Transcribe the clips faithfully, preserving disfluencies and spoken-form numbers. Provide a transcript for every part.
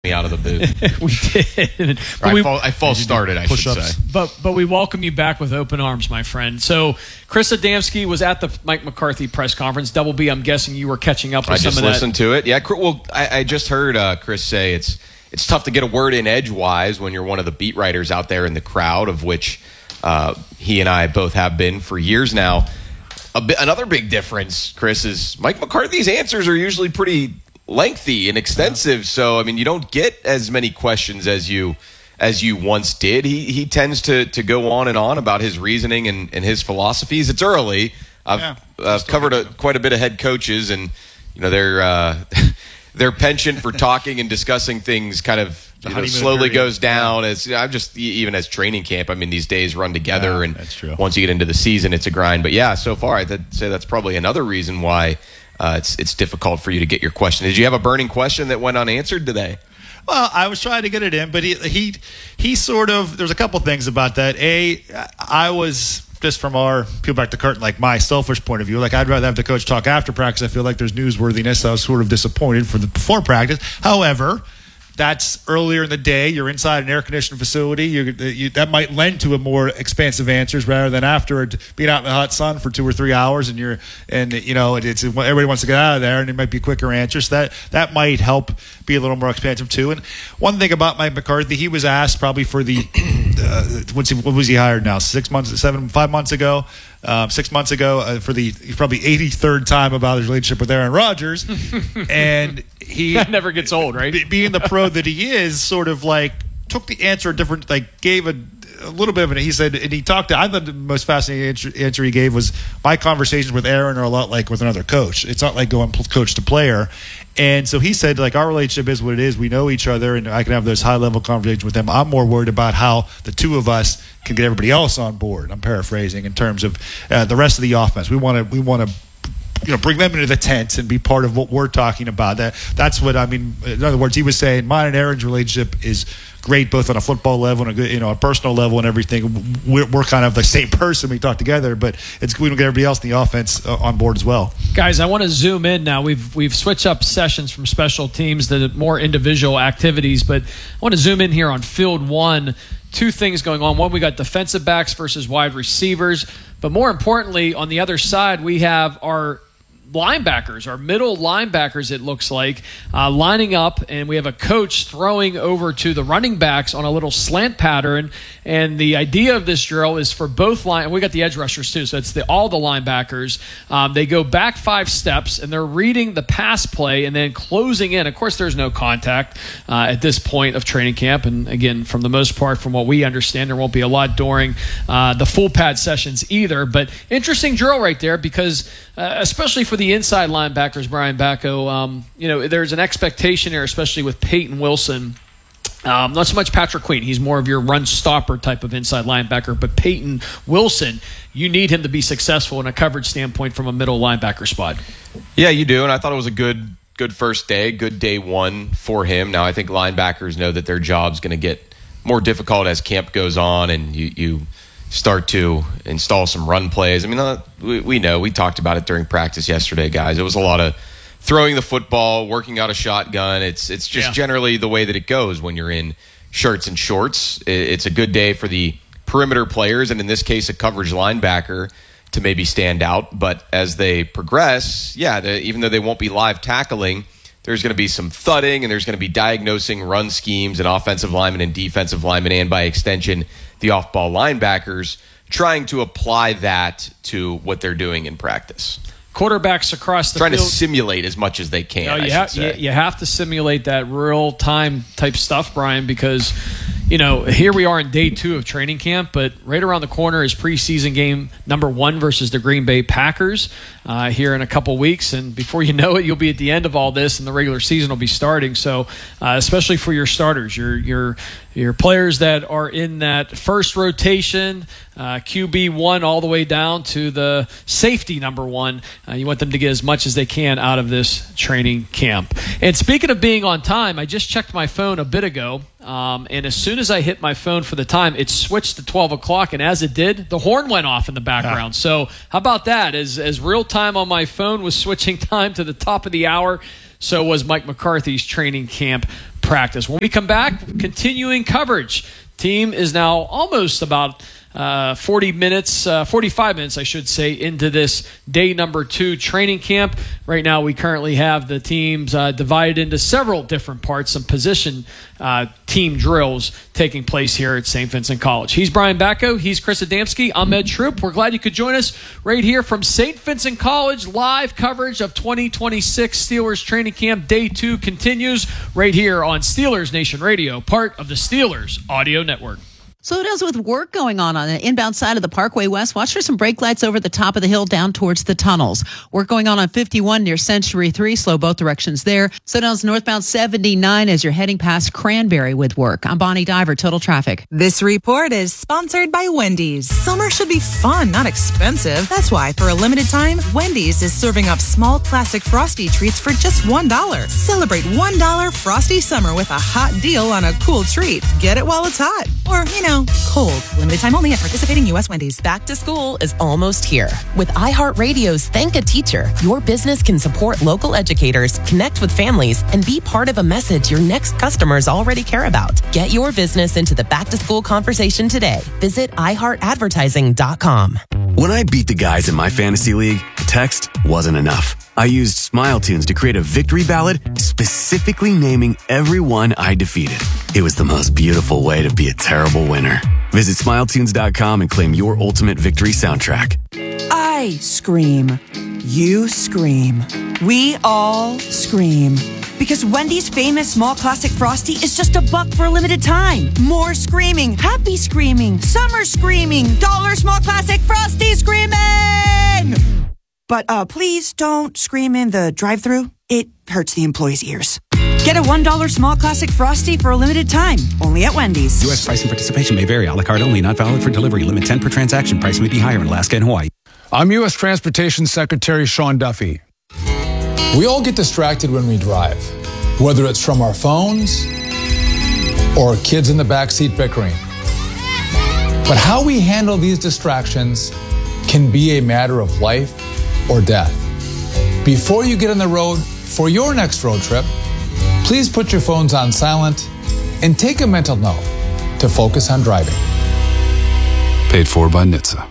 me out of the booth. We did. I, we, fall, I false started, I should say. But but we welcome you back with open arms, my friend. So Chris Adamski was at the Mike McCarthy press conference. Double B, I'm guessing you were catching up with I some just of that. listened to it. Yeah, well, I, I just heard uh, Chris say it's it's tough to get a word in edgewise when you're one of the beat writers out there in the crowd, of which uh, he and I both have been for years now. A bi- another big difference, Chris, is Mike McCarthy's answers are usually pretty lengthy and extensive. So, I mean, you don't get as many questions as you as you once did. He he tends to to go on and on about his reasoning and, and his philosophies. It's early. I've, yeah, I've covered a, quite a bit of head coaches, and you know their uh, their penchant for talking and discussing things kind of you know, slowly period. goes down. As I'm just even as training camp. I mean, these days run together, Yeah, and that's true. once you get into the season, it's a grind. But yeah, so far I'd say that's probably another reason why uh, it's it's difficult for you to get your question. Did you have a burning question that went unanswered today? Well, I was trying to get it in, but he he he sort of. There's a couple things about that. A, I was just from our peel back the curtain, like my selfish point of view. Like I'd rather have the coach talk after practice. I feel like there's newsworthiness. I was sort of disappointed for the before practice. However, that's earlier in the day. You're inside an air-conditioned facility. You, you, that might lend to a more expansive answers rather than after being out in the hot sun for two or three hours, and you're and you know it, it's everybody wants to get out of there, and it might be quicker answers. So that that might help be a little more expansive too. And one thing about Mike McCarthy, he was asked probably for the uh, what's he, what was he hired now? Six months, seven, five months ago. Um, six months ago uh, for the probably eighty-third time about his relationship with Aaron Rodgers, and he That never gets old, right? be- being the pro that he is, sort of like took the answer a different, like gave a, a little bit of it. He said, and he talked to, I thought the most fascinating answer, answer he gave was, my conversations with Aaron are a lot like with another coach. It's not like going coach to player. And so he said, like, our relationship is what it is. We know each other, and I can have those high level conversations with him. I'm more worried about how the two of us can get everybody else on board. I'm paraphrasing in terms of uh, the rest of the offense. We want to, we want to, you know, bring them into the tent and be part of what we're talking about. That that's what I mean. In other words, he was saying mine and Aaron's relationship is great, both on a football level and a good, you know, a personal level and everything. We're, we're kind of the same person. We talk together, but it's we don't get everybody else in the offense uh, on board as well. Guys, I want to zoom in now. We've we've switched up sessions from special teams to more individual activities, but I want to zoom in here on field one. Two things going on. One, we got defensive backs versus wide receivers, but more importantly, on the other side, we have our linebackers, our middle linebackers, it looks like, uh, lining up, and we have a coach throwing over to the running backs on a little slant pattern. And the idea of this drill is for both line, and we got the edge rushers too, so it's the, all the linebackers. Um, they go back five steps, and they're reading the pass play and then closing in. Of course, there's no contact uh, at this point of training camp, and again, from the most part, from what we understand, there won't be a lot during uh, the full pad sessions either. But interesting drill right there, because uh, especially for the inside linebackers, Brian Bacco, um, you know, there's an expectation here, especially with Peyton Wilson. Um, not so much Patrick Queen. He's more of your run stopper type of inside linebacker. But Peyton Wilson, you need him to be successful in a coverage standpoint from a middle linebacker spot. Yeah, you do, and I thought it was a good good first day, good day one for him. Now, I think linebackers know that their job's going to get more difficult as camp goes on, and you, you start to install some run plays. I mean, uh, we, we know. We talked about it during practice yesterday, guys. It was a lot of throwing the football, working out a shotgun. It's it's just Yeah. generally the way that it goes when you're in shirts and shorts. It's a good day for the perimeter players, and in this case, a coverage linebacker to maybe stand out. But as they progress, yeah, the, even though they won't be live tackling, there's going to be some thudding, and there's going to be diagnosing run schemes and offensive linemen and defensive linemen, and by extension, the off-ball linebackers, trying to apply that to what they're doing in practice. Quarterbacks across the Trying field. to simulate as much as they can, No, I you, should ha- say. you, you have to simulate that real-time type stuff, Brian, because, you know, here we are in day two of training camp, but right around the corner is preseason game number one versus the Green Bay Packers uh, here in a couple weeks. And before you know it, you'll be at the end of all this, and the regular season will be starting. So uh, especially for your starters, your your your players that are in that first rotation, uh, Q B one all the way down to the safety number one, uh, you want them to get as much as they can out of this training camp. And speaking of being on time, I just checked my phone a bit ago, um, and as soon as I hit my phone for the time, it switched to twelve o'clock, and as it did, the horn went off in the background. Yeah. So how about that? As, as real time on my phone was switching time to the top of the hour, So was Mike McCarthy's training camp practice. When we come back, continuing coverage. Team is now almost about uh, forty minutes, uh, forty-five minutes, I should say, into this day number two training camp. Right now, we currently have the teams uh, divided into several different parts, some position uh, team drills taking place here at Saint Vincent College. He's Brian Bacco. He's Chris Adamski. I'm Ed Troop. We're glad you could join us right here from Saint Vincent College. Live coverage of twenty twenty-six Steelers training camp. Day two continues right here on Steelers Nation Radio, part of the Steelers Audio Network. So it is with work going on on the inbound side of the Parkway West. Watch for some brake lights over the top of the hill down towards the tunnels. Work going on on fifty-one near Century three. Slow both directions there. So down's northbound seventy-nine as you're heading past Cranberry with work. I'm Bonnie Diver, Total Traffic. This report is sponsored by Wendy's. Summer should be fun, not expensive. That's why, for a limited time, Wendy's is serving up small classic Frosty treats for just one dollar. Celebrate one dollar Frosty Summer with a hot deal on a cool treat. Get it while it's hot. Or, you know, cold. Limited time only at participating U S Wendy's. Back to school is almost here. With iHeartRadio's Thank a Teacher, your business can support local educators, connect with families, and be part of a message your next customers already care about. Get your business into the back to school conversation today. Visit i heart advertising dot com. When I beat the guys in my fantasy league, text wasn't enough. I used Smile Tunes to create a victory ballad specifically naming everyone I defeated. It was the most beautiful way to be a terrible winner. Visit smile tunes dot com and claim your ultimate victory soundtrack. I scream. You scream. We all scream. Because Wendy's famous small classic Frosty is just a buck for a limited time. More screaming, happy screaming, summer screaming, dollar small classic Frosty screaming! But uh, please don't scream in the drive-thru. It hurts the employees' ears. Get a one dollar small classic Frosty for a limited time. Only at Wendy's. U S price and participation may vary. A la carte only. Not valid for delivery. Limit ten per transaction. Price may be higher in Alaska and Hawaii. I'm U S Transportation Secretary Sean Duffy. We all get distracted when we drive, whether it's from our phones or kids in the backseat bickering. But how we handle these distractions can be a matter of life or death. Before you get on the road for your next road trip, please put your phones on silent and take a mental note to focus on driving. Paid for by N H T S A.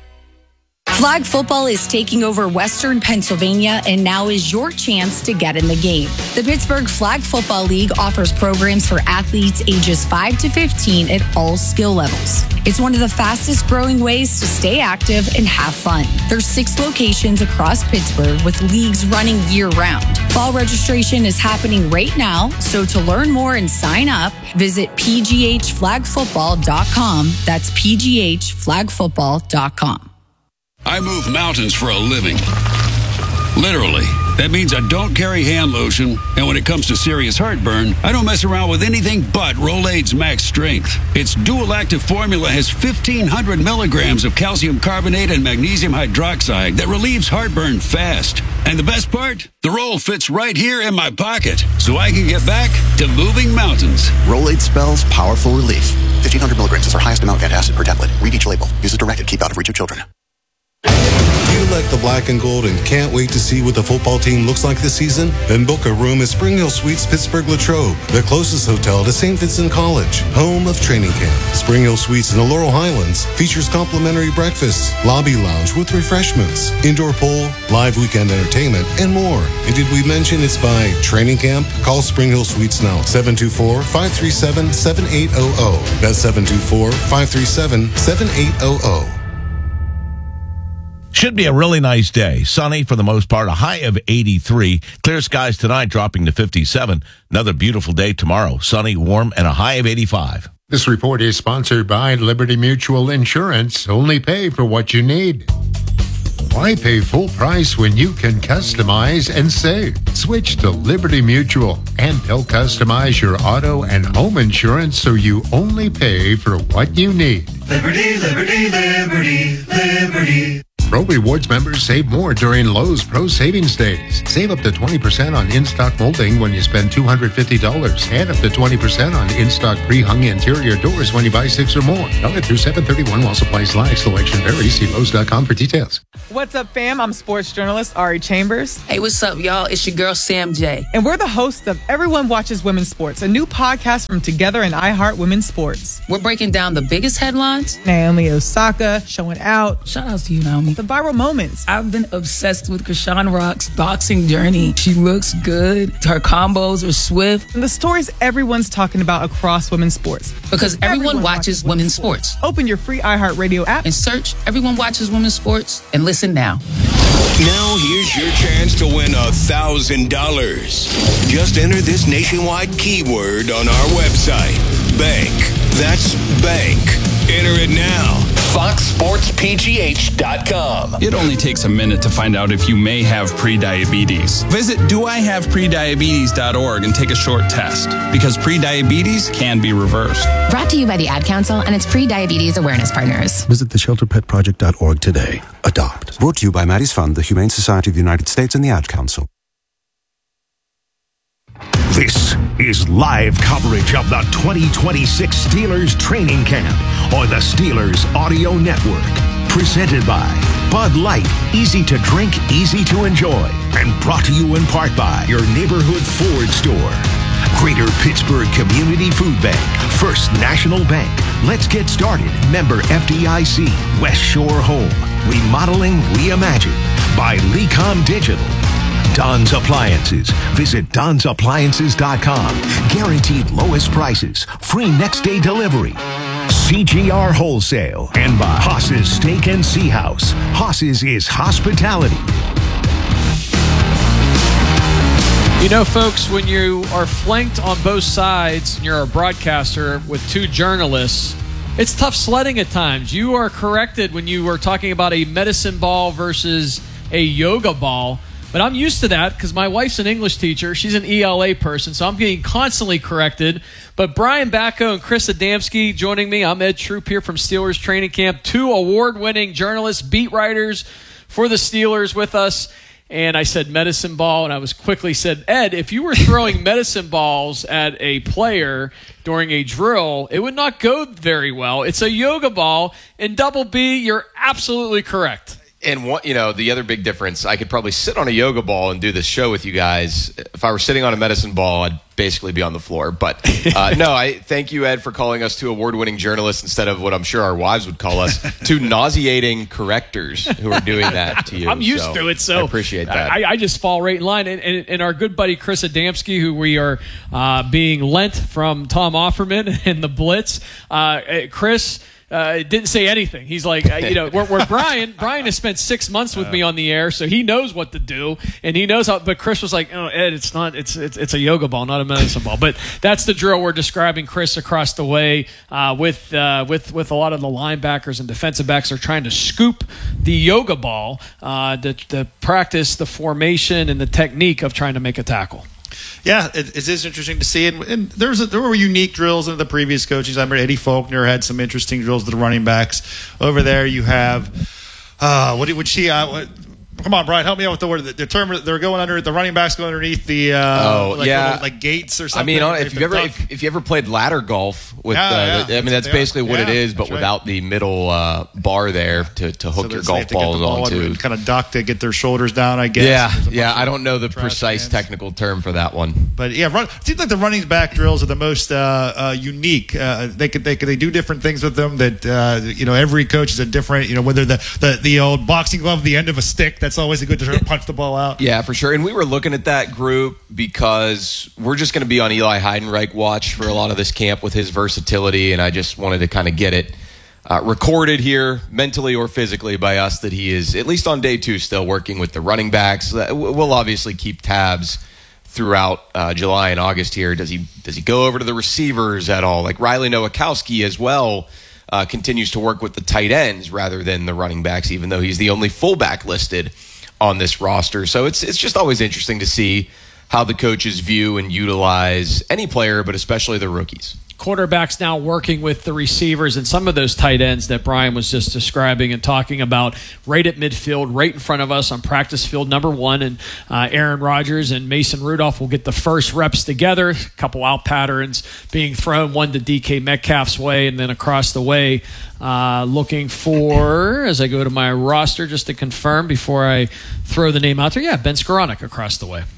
Flag football is taking over Western Pennsylvania, and now is your chance to get in the game. The Pittsburgh Flag Football League offers programs for athletes ages five to fifteen at all skill levels. It's one of the fastest growing ways to stay active and have fun. There's six locations across Pittsburgh with leagues running year-round. Fall registration is happening right now, so to learn more and sign up, visit p g h flag football dot com. That's p g h flag football dot com. I move mountains for a living. Literally. That means I don't carry hand lotion, and when it comes to serious heartburn, I don't mess around with anything but Rolaids Max Strength. Its dual-active formula has fifteen hundred milligrams of calcium carbonate and magnesium hydroxide that relieves heartburn fast. And the best part? The roll fits right here in my pocket, so I can get back to moving mountains. Rolaids spells powerful relief. fifteen hundred milligrams is our highest amount of antacid per tablet. Read each label. Use as directed. Keep out of reach of children. Do you like the black and gold and can't wait to see what the football team looks like this season? Then book a room at Spring Hill Suites Pittsburgh Latrobe, the closest hotel to Saint Vincent College, home of training camp. Spring Hill Suites in the Laurel Highlands features complimentary breakfasts, lobby lounge with refreshments, indoor pool, live weekend entertainment, and more. And did we mention it's by training camp? Call Spring Hill Suites now, seven two four, five three seven, seven eight zero zero. That's seven two four, five three seven, seven eight zero zero. Should be a really nice day. Sunny for the most part, a high of eighty-three. Clear skies tonight, dropping to fifty-seven. Another beautiful day tomorrow. Sunny, warm, and a high of eighty-five. This report is sponsored by Liberty Mutual Insurance. Only pay for what you need. Why pay full price when you can customize and save? Switch to Liberty Mutual, and they'll customize your auto and home insurance so you only pay for what you need. Liberty, liberty, liberty, liberty. Pro Rewards members save more during Lowe's Pro Savings Days. Save up to twenty percent on in-stock molding when you spend two hundred fifty dollars and up to twenty percent on in-stock pre-hung interior doors when you buy six or more. Valid through seven thirty-one while supplies last. Selection varies. See Lowe's dot com for details. What's up, fam? I'm sports journalist Ari Chambers. Hey, what's up, y'all? It's your girl, Sam J. And we're the hosts of Everyone Watches Women's Sports, a new podcast from Together and iHeart Women's Sports. We're breaking down the biggest headlines. Naomi Osaka showing out. Shout out to you, Naomi. The viral moments. I've been obsessed with Krishan Rock's boxing journey. She looks good. Her combos are swift. And the stories everyone's talking about across women's sports. Because everyone, everyone watches, watches women's sports. sports. Open your free iHeartRadio app and search Everyone Watches Women's Sports and listen now. Now here's your chance to win a thousand dollars. Just enter this nationwide keyword on our website. Bank. That's bank. Enter it now. fox sports p g h dot com. It only takes a minute to find out if you may have prediabetes. Visit do I have prediabetes dot org and take a short test, because prediabetes can be reversed. Brought to you by the Ad Council and its pre-diabetes awareness partners. Visit the shelter pet project dot org today. Adopt. Brought to you by Maddie's Fund, the Humane Society of the United States, and the Ad Council. This is live coverage of the twenty twenty-six Steelers training camp on the Steelers Audio Network. Presented by Bud Light, easy to drink, easy to enjoy. And brought to you in part by your neighborhood Ford store. Greater Pittsburgh Community Food Bank, First National Bank. Let's get started. Member F D I C, West Shore Home. Remodeling reimagined by Lecom Digital. Don's Appliances. Visit Don's Appliances dot com. Guaranteed lowest prices. Free next day delivery. C G R Wholesale. And by Haas's Steak and Sea House. Haas's is hospitality. You know, folks, when you are flanked on both sides and you're a broadcaster with two journalists, it's tough sledding at times. You are corrected when you were talking about a medicine ball versus a yoga ball. But I'm used to that because my wife's an English teacher. She's an E L A person, so I'm getting constantly corrected. But Brian Bacco and Chris Adamski joining me. I'm Ed Troop here from Steelers Training Camp. Two award-winning journalists, beat writers for the Steelers with us. And I said medicine ball, and I was quickly said, Ed, if you were throwing medicine balls at a player during a drill, it would not go very well. It's a yoga ball. And Double B, you're absolutely correct. And what, you know, the other big difference, I could probably sit on a yoga ball and do this show with you guys. If I were sitting on a medicine ball, I'd basically be on the floor. But uh, no, I thank you, Ed, for calling us two award-winning journalists instead of what I'm sure our wives would call us, two nauseating correctors who are doing that to you. I'm used so to it, so I appreciate that. I, I just fall right in line. And, and, and our good buddy Chris Adamski, who we are uh, being lent from Tom Offerman and the Blitz. Uh, Chris... Uh, didn't say anything. He's like, uh, you know, where, where Brian, Brian has spent six months with me on the air, so he knows what to do, and he knows how. But Chris was like, oh, Ed, it's not, it's it's it's a yoga ball, not a medicine ball. But that's the drill we're describing. Chris across the way uh, with uh, with with a lot of the linebackers and defensive backs are trying to scoop the yoga ball uh, to, to practice the formation and the technique of trying to make a tackle. Yeah, it, it is interesting to see. And, and there's a, there were unique drills in the previous coaches. I remember Eddie Faulkner had some interesting drills with the running backs. Over there, you have uh, what would she? Uh, what, come on, Brian, help me out with the word. The term they're going under the running backs go underneath the uh, oh like, yeah little, like gates or something. I mean, if you ever if, if you ever played ladder golf with, yeah, uh, yeah. the, I mean that's yeah. basically what yeah, it is, but right. without the middle uh, bar there to, to hook so your so golf balls ball onto. Kind of duck to get their shoulders down, I guess. Yeah, yeah. I don't know the precise hands. technical term for that one, but yeah, run, it seems like the running back drills are the most uh, uh, unique. Uh, they could they could they do different things with them. That uh, you know, every coach is a different. You know, whether the, the the old boxing glove, the end of a stick, that's always a good to punch the ball out. Yeah, for sure. And we were looking at that group because we're just going to be on Eli Heidenreich watch for a lot of this camp with his versatility, and I just wanted to kind of get it uh, recorded here, mentally or physically, by us that he is, at least on day two, still working with the running backs. We'll obviously keep tabs throughout uh, July and August here. Does he does he go over to the receivers at all? Like Riley Nowakowski as well uh, continues to work with the tight ends rather than the running backs, even though he's the only fullback listed on this roster. So it's it's just always interesting to see how the coaches view and utilize any player, but especially the rookies. quarterbacks now working with the receivers and some of those tight ends that Brian was just describing and talking about right at midfield, right in front of us on practice field number one. And uh, Aaron Rodgers and Mason Rudolph will get the first reps together. A couple out patterns being thrown, one to D K Metcalf's way and then across the way. Uh, looking for, as I go to my roster just to confirm before I throw the name out there, yeah, Ben Skoranek across the way.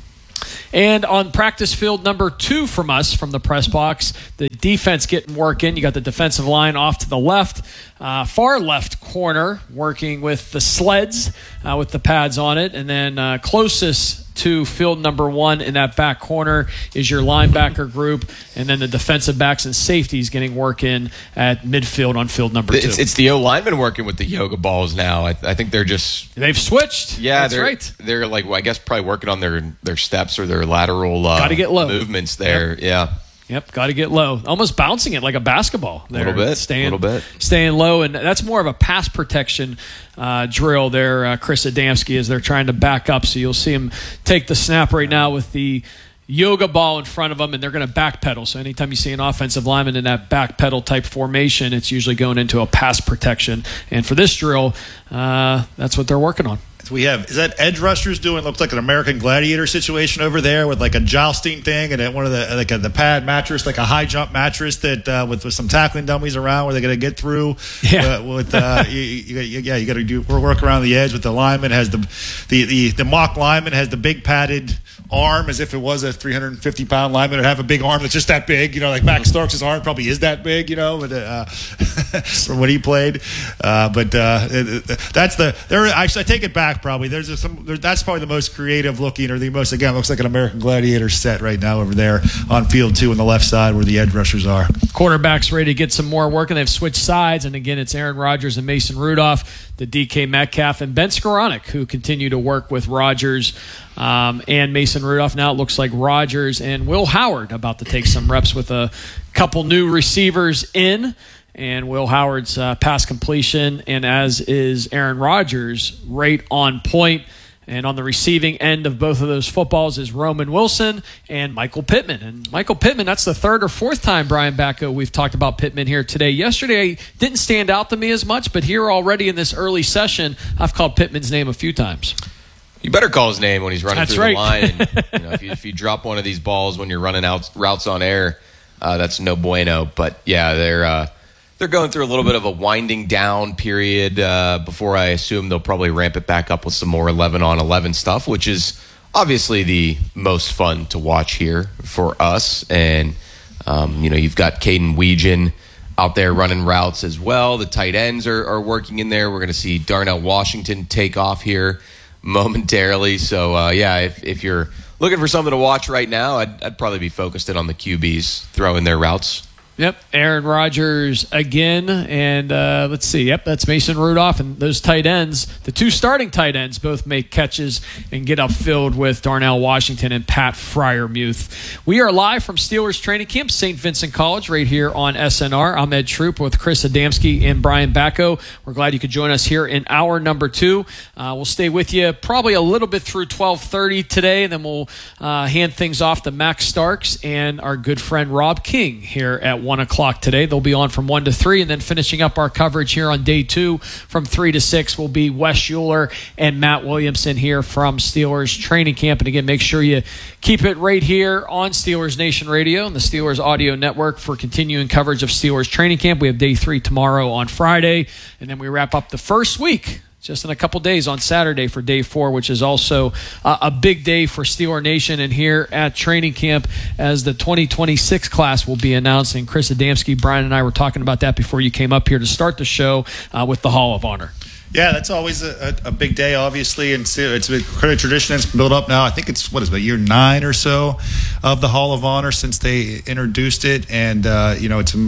And on practice field number two from us, from the press box, the defense getting work in. You got the defensive line off to the left, uh, far left corner, working with the sleds uh, with the pads on it. And then uh, closest to field number one in that back corner is your linebacker group. And then the defensive backs and safeties getting work in at midfield on field number two. It's, it's the O-linemen working with the yoga balls now. I, I think they're just... They've switched. Yeah, That's they're, right. They're like, well, I guess probably working on their, their steps or their lateral uh, Gotta get low. movements there. Yep. Yeah. Yep, got to get low. Almost bouncing it like a basketball. A little bit, staying, a little bit. Staying low, and that's more of a pass protection uh, drill there, uh, Chris Adamski, as they're trying to back up. So you'll see him take the snap right now with the yoga ball in front of them, and they're going to backpedal. So anytime you see an offensive lineman in that backpedal type formation, it's usually going into a pass protection. And for this drill, uh, that's what they're working on. We have, is that edge rushers doing, looks like an American Gladiator situation over there with like a jousting thing and then one of the, like a, the pad mattress, like a high jump mattress that uh, with, with some tackling dummies around where they're going to get through. Yeah. Uh, with, uh, you, you, you, yeah, you got to do work around the edge with the lineman has the, the, the, the mock lineman has the big padded arm as if it was a three hundred fifty pound lineman would have a big arm that's just that big, you know, like Max Starks' arm probably is that big, you know, but, uh, from when he played. Uh, but uh, that's the, there. Actually, I take it back probably. There's a, some, there, that's probably the most creative looking or the most, again, looks like an American Gladiator set right now over there on field two on the left side where the edge rushers are. Quarterback's ready to get some more work, and they've switched sides. And again, it's Aaron Rodgers and Mason Rudolph, the D K Metcalf, and Ben Skoranek, who continue to work with Rodgers um, and Mason Rudolph. Now it looks like Rodgers and Will Howard about to take some reps with a couple new receivers in. And Will Howard's uh, pass completion, and as is Aaron Rodgers, right on point. And on the receiving end of both of those footballs is Roman Wilson and Michael Pittman. And Michael Pittman, that's the third or fourth time, Brian Bacco, we've talked about Pittman here today. Yesterday didn't stand out to me as much, but here already in this early session, I've called Pittman's name a few times. You better call his name when he's running That's through right. the line. And, you know, if, you, if you drop one of these balls when you're running out routes on air, uh, that's no bueno. But, yeah, they're uh, – They're going through a little bit of a winding down period uh, before I assume they'll probably ramp it back up with some more eleven on eleven stuff, which is obviously the most fun to watch here for us. And, um, you know, you've got Caden Weegan out there running routes as well. The tight ends are, are working in there. We're going to see Darnell Washington take off here momentarily. So, uh, yeah, if, if you're looking for something to watch right now, I'd, I'd probably be focused in on the Q Bs throwing their routes. Yep, Aaron Rodgers again, and uh, let's see. Yep, that's Mason Rudolph, and those tight ends, the two starting tight ends, both make catches and get upfield with Darnell Washington and Pat Freiermuth. We are live from Steelers training camp, Saint Vincent College, right here on S N R. I'm Ed Troop with Chris Adamski and Brian Bacco. We're glad you could join us here in hour number two. Uh, we'll stay with you probably a little bit through twelve thirty today, and then we'll uh, hand things off to Max Starks and our good friend Rob King here at one o'clock today. They'll be on from one to three, and then finishing up our coverage here on day two from three to six will be Wes Schuler and Matt Williamson here from Steelers training camp. And again, make sure you keep it right here on Steelers Nation Radio and the Steelers Audio Network for continuing coverage of Steelers training camp. We have day three tomorrow on Friday, and then we wrap up the first week just in a couple days on Saturday for day four, which is also uh, a big day for Steeler Nation and here at training camp as the twenty twenty-six class will be announcing. Chris Adamski, Brian, and I were talking about that before you came up here to start the show uh, with the Hall of Honor. Yeah, that's always a, a, a big day, obviously, and it's a credit tradition that's built up now. I think it's, what is it, year nine or so of the Hall of Honor since they introduced it, and, uh, you know, it's kind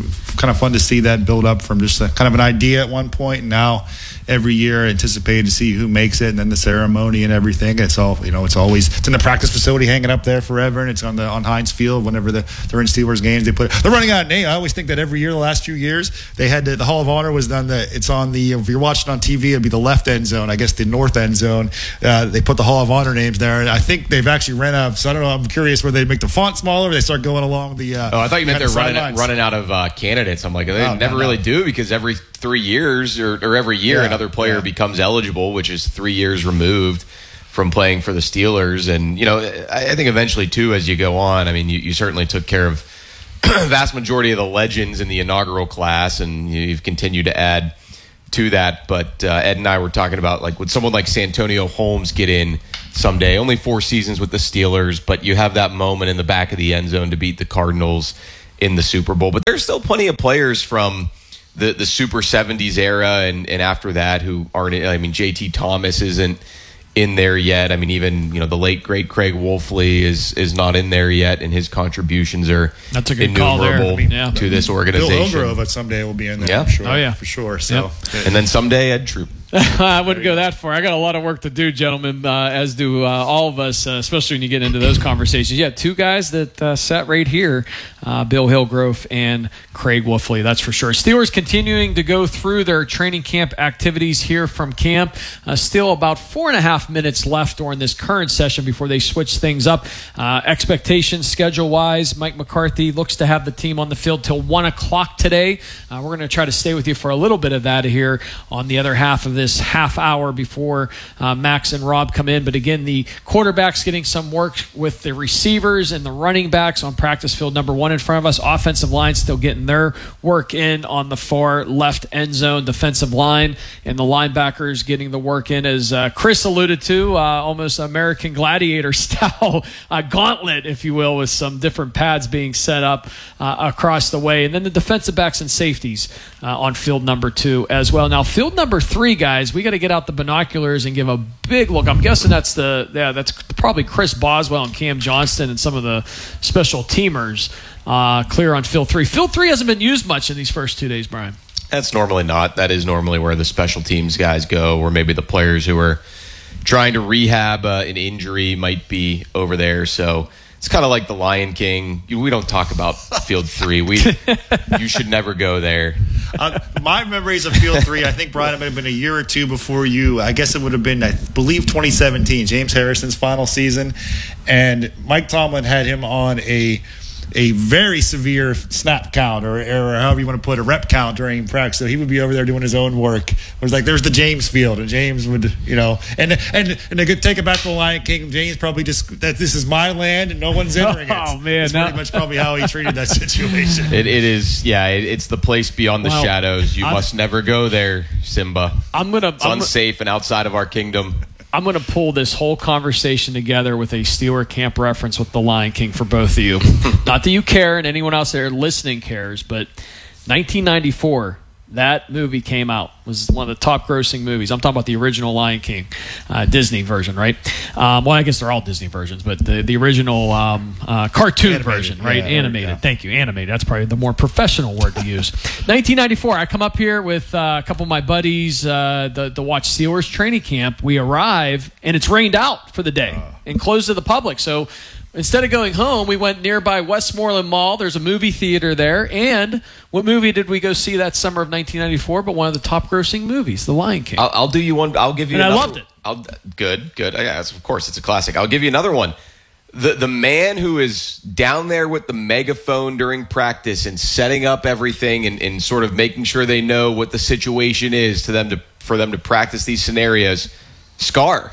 kind of fun to see that build up from just a, kind of an idea at one point, and now every year anticipated to see who makes it, and then the ceremony and everything. It's all, you know, it's always, it's in the practice facility hanging up there forever, and it's on the on Heinz Field whenever the, they're in Steelers games. They put they're running out of name. I always think that every year the last few years they had to, the Hall of Honor was done. The it's on the, if you're watching on T V, it'd be the left end zone. I guess the north end zone. Uh, they put the Hall of Honor names there, and I think they've actually ran out of. So I don't know. I'm curious whether they make the font smaller, or they start going along the. Uh, oh, I thought you meant they're running running out of uh, candidates. I'm like, they oh, never no, really no. do, because every three years or, or every year yeah, another player yeah. becomes eligible, which is three years removed from playing for the Steelers. And, you know, I, I think eventually, too, as you go on, I mean, you, you certainly took care of the vast majority of the legends in the inaugural class, and you've continued to add to that. But uh, Ed and I were talking about, like, would someone like Santonio Holmes get in someday? Only four seasons with the Steelers, but you have that moment in the back of the end zone to beat the Cardinals in the Super Bowl. But there's still plenty of players from the, the Super seventies era and, and after that who aren't, I mean, J T Thomas isn't in there yet. I mean, even, you know, the late, great Craig Wolfley is is not in there yet, and his contributions are That's a good call there. I mean, yeah. to this organization. Bill Hillgrove someday will be in there, yeah. I'm sure. Oh, yeah. For sure. So, yep. And then someday Ed Troop. I wouldn't go that far. I got a lot of work to do, gentlemen, uh, as do uh, all of us, uh, especially when you get into those conversations. Yeah, two guys that uh, sat right here, uh, Bill Hillgrove and Craig Wolfley, that's for sure. Steelers continuing to go through their training camp activities here from camp. Uh, still about four and a half minutes left during this current session before they switch things up. Uh, expectations schedule-wise, Mike McCarthy looks to have the team on the field till one o'clock today. Uh, we're going to try to stay with you for a little bit of that here on the other half of this This half hour before uh, Max and Rob come in. But again, the quarterback's getting some work with the receivers and the running backs on practice field number one in front of us. Offensive line still getting their work in on the far left end zone. Defensive line and the linebackers getting the work in, as uh, Chris alluded to, uh, almost American Gladiator style uh, gauntlet, if you will, with some different pads being set up uh, across the way. And then the defensive backs and safeties uh, on field number two as well. Now, field number three, guys, we got to get out the binoculars and give a big look. I'm guessing that's the yeah, that's probably Chris Boswell and Cam Johnston and some of the special teamers uh, clear on field three. Field three hasn't been used much in these first two days, Brian. That's normally not. That is normally where the special teams guys go, or maybe the players who are trying to rehab uh, an injury might be over there. So it's kind of like the Lion King. We don't talk about field three. We you should never go there. Uh, my memories of Field Three, I think, Brian, it might have been a year or two before you. I guess it would have been, I believe, twenty seventeen, James Harrison's final season, and Mike Tomlin had him on a a very severe snap count, or, or however you want to put it, a rep count during practice. So he would be over there doing his own work. It was like, there's the James field, and James would, you know, and and and they could take it back to the Lion King. James probably just, that this is my land and no one's entering it. Oh man, that's no. pretty much probably how he treated that situation. It, it is, yeah. It, it's the place beyond the well, shadows. You I'm, must never go there, Simba. I'm gonna. It's I'm unsafe and outside of our kingdom. I'm going to pull this whole conversation together with a Steeler camp reference with the Lion King for both of you. Not that you care and anyone else there listening cares, but nineteen ninety-four, that movie came out. It was one of the top grossing movies. I'm talking about the original Lion King, uh, Disney version, right? Um, well, I guess they're all Disney versions, but the, the original um, uh, cartoon animated, version, right? Yeah, animated. Yeah. Thank you. Animated. That's probably the more professional word to use. nineteen ninety-four, I come up here with uh, a couple of my buddies uh, to, to watch Steelers training camp. We arrive, and it's rained out for the day uh. and closed to the public. So instead of going home, we went nearby Westmoreland Mall. There's a movie theater there. And what movie did we go see that summer of nineteen ninety-four? But one of the top-grossing movies, The Lion King. I'll, I'll do you one. I'll give you. And another, I loved it. I'll, good, good. Yeah, of course, it's a classic. I'll give you another one. The the man who is down there with the megaphone during practice and setting up everything and, and sort of making sure they know what the situation is to them to for them to practice these scenarios. Scar.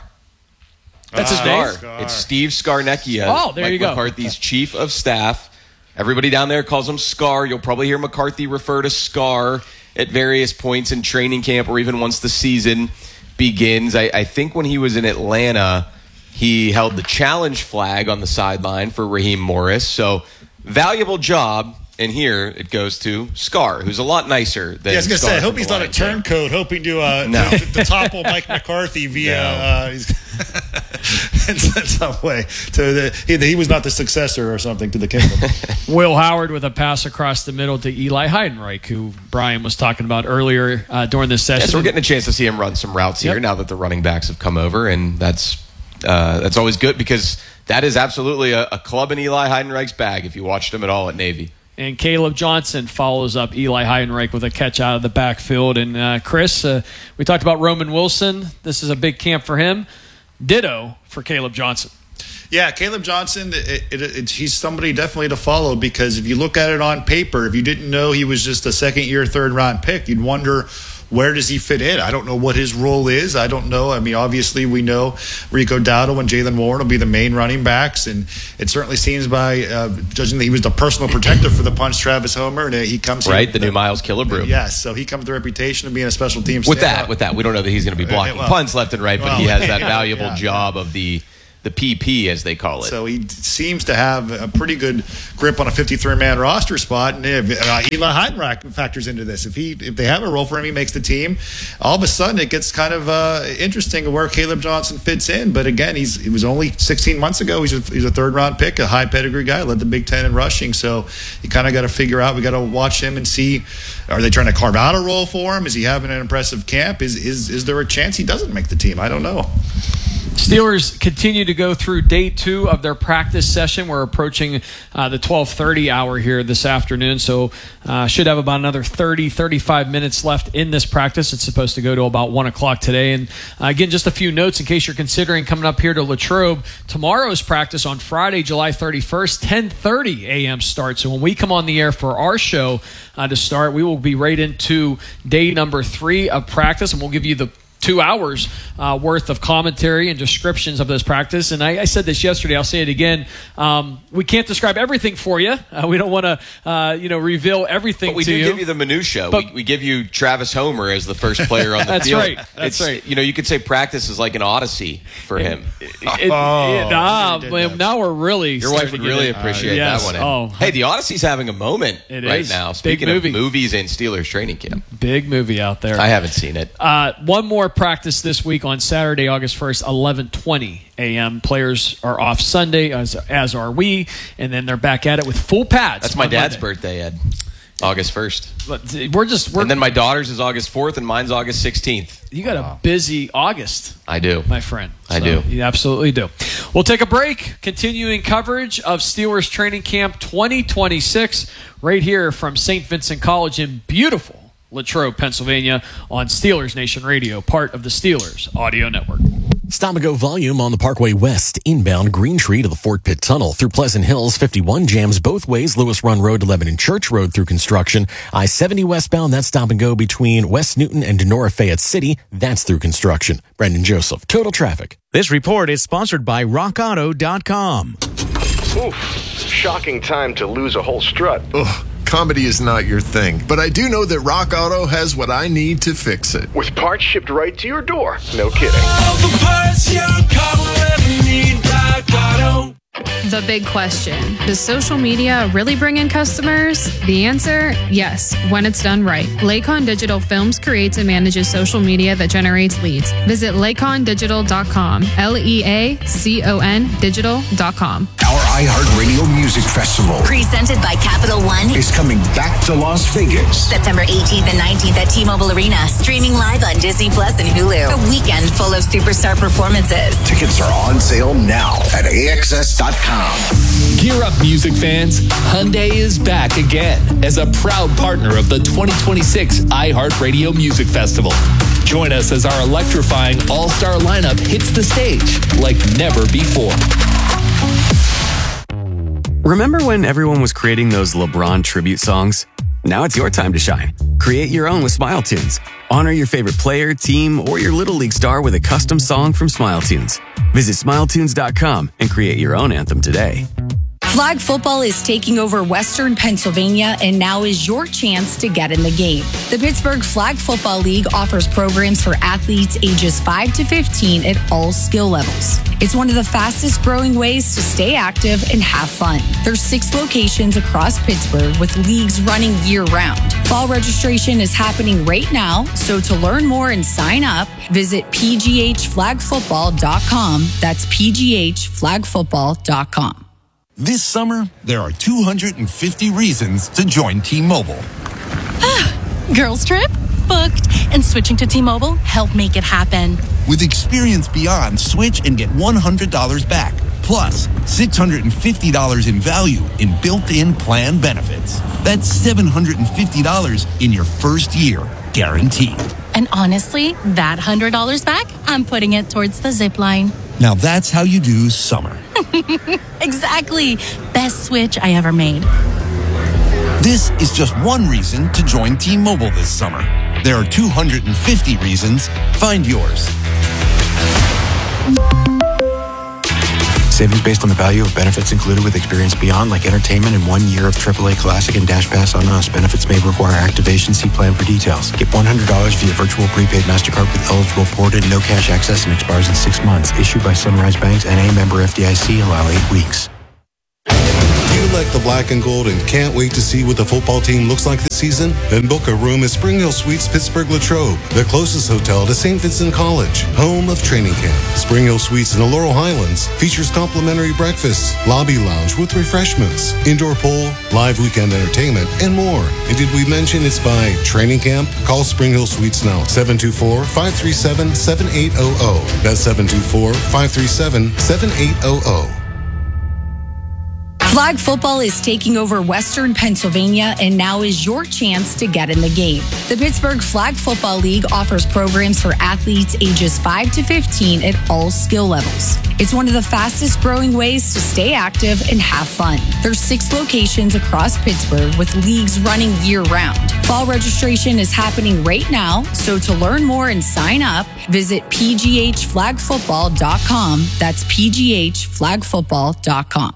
That's his name. Scar. It's Steve Scarnecchia. Oh, there Mike you go. McCarthy's chief of staff. Everybody down there calls him Scar. You'll probably hear McCarthy refer to Scar at various points in training camp or even once the season begins. I, I think when he was in Atlanta, he held the challenge flag on the sideline for Raheem Morris. So, valuable job. And here it goes to Scar, who's a lot nicer than yeah, I was going to say, I hope he's not a King. turncoat hoping to, uh, no. to, to topple Mike McCarthy via... No. Uh, he's in some way. To the, he, he was not the successor or something to the kingdom. Will Howard with a pass across the middle to Eli Heidenreich, who Brian was talking about earlier uh, during this session. Yes, we're getting a chance to see him run some routes here Yep. now that the running backs have come over, and that's uh, that's always good because that is absolutely a, a club in Eli Heidenreich's bag if you watched him at all at Navy. And Caleb Johnson follows up Eli Heidenreich with a catch out of the backfield. And uh, Chris, uh, we talked about Roman Wilson. This is a big camp for him. Ditto for Caleb Johnson. Yeah, Caleb Johnson, it, it, it, he's somebody definitely to follow because if you look at it on paper, if you didn't know he was just a second-year, third-round pick, you'd wonder where does he fit in. I don't know what his role is. I don't know. I mean, obviously we know Rico Dowdle and Jalen Warren will be the main running backs, and it certainly seems by uh, judging that he was the personal protector for the punch Travis Homer, and he comes right, here, the new Miles Killebrew. Yes, so he comes with the reputation of being a special teams with stand-up. that. With that, we don't know that he's going to be blocking well, punts left and right, but well, he has that yeah, valuable yeah, job of the the P P as they call it. So he seems to have a pretty good grip on a fifty-three man roster spot, and if, uh, Eli Heidenreich factors into this. If he if they have a role for him, he makes the team. All of a sudden, it gets kind of uh, interesting where Caleb Johnson fits in. But again, he's he was only sixteen months ago. He's a, he's a third round pick, a high pedigree guy, led the Big Ten in rushing. So you kind of got to figure out. We got to watch him and see. Are they trying to carve out a role for him? Is he having an impressive camp? Is is is there a chance he doesn't make the team? I don't know. Steelers continue to go through day two of their practice session. We're approaching uh, the twelve thirty hour here this afternoon, so uh, should have about another thirty, thirty-five minutes left in this practice. It's supposed to go to about one o'clock today. And uh, again, just a few notes in case you're considering coming up here to Latrobe. Tomorrow's practice on Friday, July thirty-first, ten thirty a.m. start. So when we come on the air for our show uh, to start, we will be right into day number three of practice, and we'll give you the two hours uh, worth of commentary and descriptions of this practice. And I, I said this yesterday, I'll say it again. Um, we can't describe everything for you. Uh, we don't want to, uh, you know, reveal everything But we to do you. give you the minutia. But, we, we give you Travis Homer as the first player on the that's field. Right. That's it's, right. You know, you could say practice is like an odyssey for it, him. It, it, oh, nah, man, now we're really Your wife would really appreciate uh, yes. that one. In. Oh, hey, the Odyssey's having a moment it right is. now. Speaking Big of movie. movies and Steelers training camp. Big movie out there. I haven't seen it. Uh, one more practice this week on Saturday, August first, eleven twenty a.m. Players are off Sunday, as as are we, and then they're back at it with full pads. That's my dad's Monday. birthday, Ed. August first. But we're just we're, and then my daughter's is August fourth, and mine's August sixteenth. You got a busy August. I do, my friend. I so do. You absolutely do. We'll take a break. Continuing coverage of Steelers Training Camp twenty twenty-six right here from Saint Vincent College in beautiful Latrobe, Pennsylvania, on Steelers Nation Radio, part of the Steelers Audio Network. Stop and go volume on the Parkway West, inbound Green Tree to the Fort Pitt Tunnel through Pleasant Hills. fifty-one jams both ways. Lewis Run Road to Lebanon Church Road through construction. I seventy westbound, that's stop and go between West Newton and Denora Fayette City. That's through construction. Brendan Joseph, Total Traffic. This report is sponsored by rock auto dot com. Oof, shocking time to lose a whole strut. Ugh. Comedy is not your thing, but I do know that Rock Auto has what I need to fix it. With parts shipped right to your door. No kidding. All the parts your car will ever need, Rock Auto. The big question, does social media really bring in customers? The answer, yes, when it's done right. Lakon Digital films, creates, and manages social media that generates leads. Visit lakon digital dot com, L E A C O N digital dot com. Our iHeartRadio Music Festival, presented by Capital One, is coming back to Las Vegas. September eighteenth and nineteenth at T-Mobile Arena, streaming live on Disney Plus and Hulu. A weekend full of superstar performances. Tickets are on sale now at A X S dot com. Gear up, music fans. Hyundai is back again as a proud partner of the twenty twenty-six iHeartRadio Music Festival. Join us as our electrifying all-star lineup hits the stage like never before. Remember when everyone was creating those LeBron tribute songs? Now it's your time to shine. Create your own with Smile Tunes. Honor your favorite player, team, or your Little League star with a custom song from Smile Tunes. Visit smile tunes dot com and create your own anthem today. Flag football is taking over Western Pennsylvania, and now is your chance to get in the game. The Pittsburgh Flag Football League offers programs for athletes ages five to fifteen at all skill levels. It's one of the fastest growing ways to stay active and have fun. There's six locations across Pittsburgh with leagues running year-round. Fall registration is happening right now, so to learn more and sign up, visit p g h flag football dot com. That's p g h flag football dot com. This summer, there are two hundred fifty reasons to join T-Mobile. Girls trip? Booked. And switching to T-Mobile helped make it happen. With Experience Beyond, switch and get one hundred dollars back. Plus, six hundred fifty dollars in value in built-in plan benefits. That's seven hundred fifty dollars in your first year, guaranteed. And honestly, that one hundred dollars back, I'm putting it towards the zip line. Now that's how you do summer. Exactly. Best switch I ever made. This is just one reason to join T-Mobile this summer. There are two hundred fifty reasons. Find yours. Savings based on the value of benefits included with Experience Beyond, like entertainment and one year of triple A Classic and Dash Pass on Us. Benefits may require activation. See plan for details. Get one hundred dollars via virtual prepaid MasterCard with eligible port and no cash access and expires in six months. Issued by Sunrise Banks, N A member F D I C. Allow eight weeks. Do you like the black and gold and can't wait to see what the football team looks like this season? Then book a room at Spring Hill Suites Pittsburgh Latrobe, the closest hotel to Saint Vincent College, home of training camp. Spring Hill Suites in the Laurel Highlands features complimentary breakfasts, lobby lounge with refreshments, indoor pool, live weekend entertainment, and more. And did we mention it's by training camp? Call Spring Hill Suites now, seven two four, five three seven, seven eight zero zero. That's seven two four, five three seven, seven eight zero zero. Flag football is taking over Western Pennsylvania, and now is your chance to get in the game. The Pittsburgh Flag Football League offers programs for athletes ages five to fifteen at all skill levels. It's one of the fastest growing ways to stay active and have fun. There's six locations across Pittsburgh with leagues running year-round. Fall registration is happening right now, so to learn more and sign up, visit p g h flag football dot com. That's p g h flag football dot com.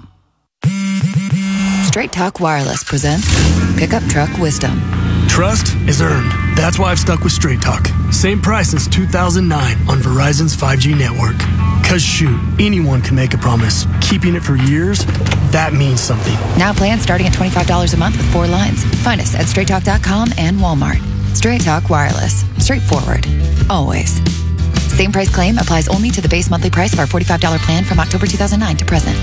Straight Talk Wireless presents Pickup Truck Wisdom. Trust is earned. That's why I've stuck with Straight Talk. Same price since two thousand nine on Verizon's five G network. Cause shoot, anyone can make a promise. Keeping it for years, that means something. Now plans starting at twenty-five dollars a month with four lines. Find us at straight talk dot com and Walmart. Straight Talk Wireless. Straightforward. Always. Same price claim applies only to the base monthly price of our forty-five dollars plan from October two thousand nine to present.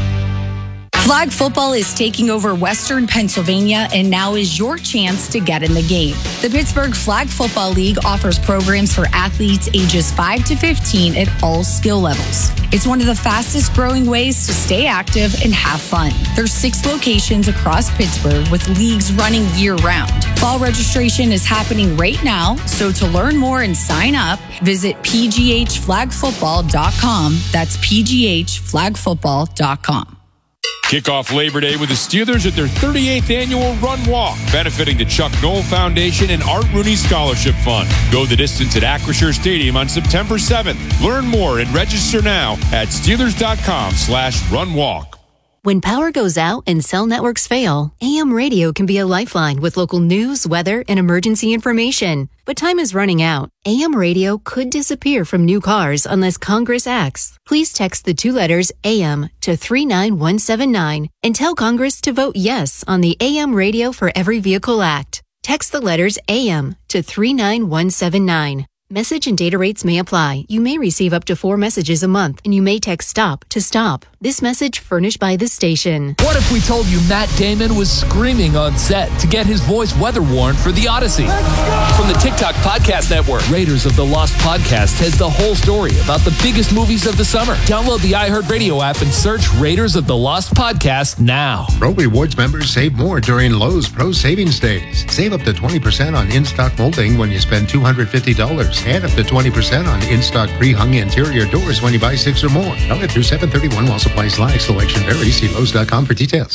Flag football is taking over Western Pennsylvania, and now is your chance to get in the game. The Pittsburgh Flag Football League offers programs for athletes ages five to fifteen at all skill levels. It's one of the fastest growing ways to stay active and have fun. There's six locations across Pittsburgh with leagues running year-round. Fall registration is happening right now, so to learn more and sign up, visit p g h flag football dot com. That's p g h flag football dot com. Kick off Labor Day with the Steelers at their thirty-eighth annual Run Walk, benefiting the Chuck Knoll Foundation and Art Rooney Scholarship Fund. Go the distance at Acrisure Stadium on September seventh. Learn more and register now at Steelers.com slash Run Walk. When power goes out and cell networks fail, A M radio can be a lifeline with local news, weather, and emergency information. But time is running out. A M radio could disappear from new cars unless Congress acts. Please text the two letters A M to three nine one seven nine and tell Congress to vote yes on the A M Radio for Every Vehicle Act. Text the letters A M to three nine one seven nine. Message and data rates may apply. You may receive up to four messages a month, and you may text STOP to stop. This message furnished by the station. What if we told you Matt Damon was screaming on set to get his voice weather warned for The Odyssey? From the TikTok Podcast Network, Raiders of the Lost Podcast has the whole story about the biggest movies of the summer. Download the iHeartRadio app and search Raiders of the Lost Podcast now. Pro Rewards members save more during Lowe's Pro Savings Days. Save up to twenty percent on in-stock molding when you spend two hundred fifty dollars. And up to twenty percent on in-stock pre-hung interior doors when you buy six or more. Valid through seven thirty-one while supplies last. Selection varies. See Lowe's dot com for details.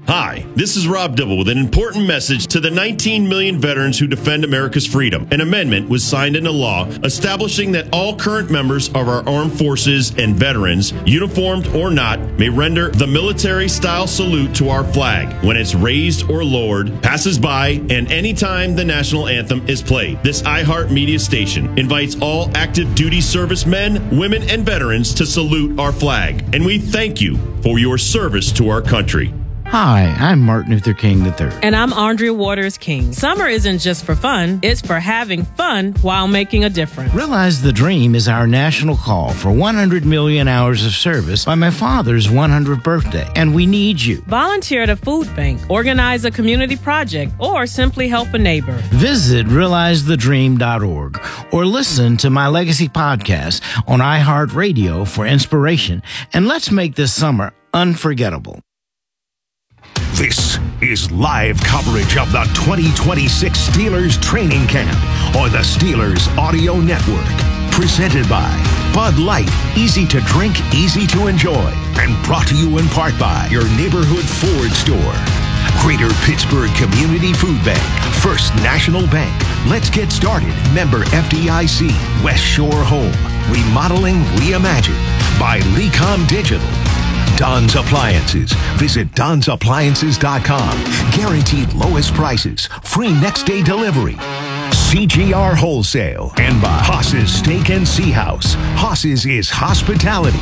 Hi, this is Rob Dibble with an important message to the nineteen million veterans who defend America's freedom. An amendment was signed into law establishing that all current members of our armed forces and veterans, uniformed or not, may render the military-style salute to our flag when it's raised or lowered, passes by, and anytime the national anthem is played. This iHeart Media station invites all active duty servicemen, women, and veterans to salute our flag. And we thank you for your service to our country. Hi, I'm Martin Luther King the third. And I'm Andrea Waters King. Summer isn't just for fun, it's for having fun while making a difference. Realize the Dream is our national call for one hundred million hours of service by my father's one hundredth birthday, and we need you. Volunteer at a food bank, organize a community project, or simply help a neighbor. Visit realize the dream dot org or listen to my Legacy podcast on iHeartRadio for inspiration, and let's make this summer unforgettable. This is live coverage of the twenty twenty-six Steelers training camp on the Steelers Audio Network. Presented by Bud Light, easy to drink, easy to enjoy. And brought to you in part by your neighborhood Ford store. Greater Pittsburgh Community Food Bank, First National Bank. Let's get started. Member F D I C, West Shore Home. Remodeling Reimagined by Lecom Digital. Don's Appliances. Visit Don's Appliances dot com. Guaranteed lowest prices. Free next day delivery. C G R Wholesale. And by Haas's Steak and Sea House. Haas's is hospitality.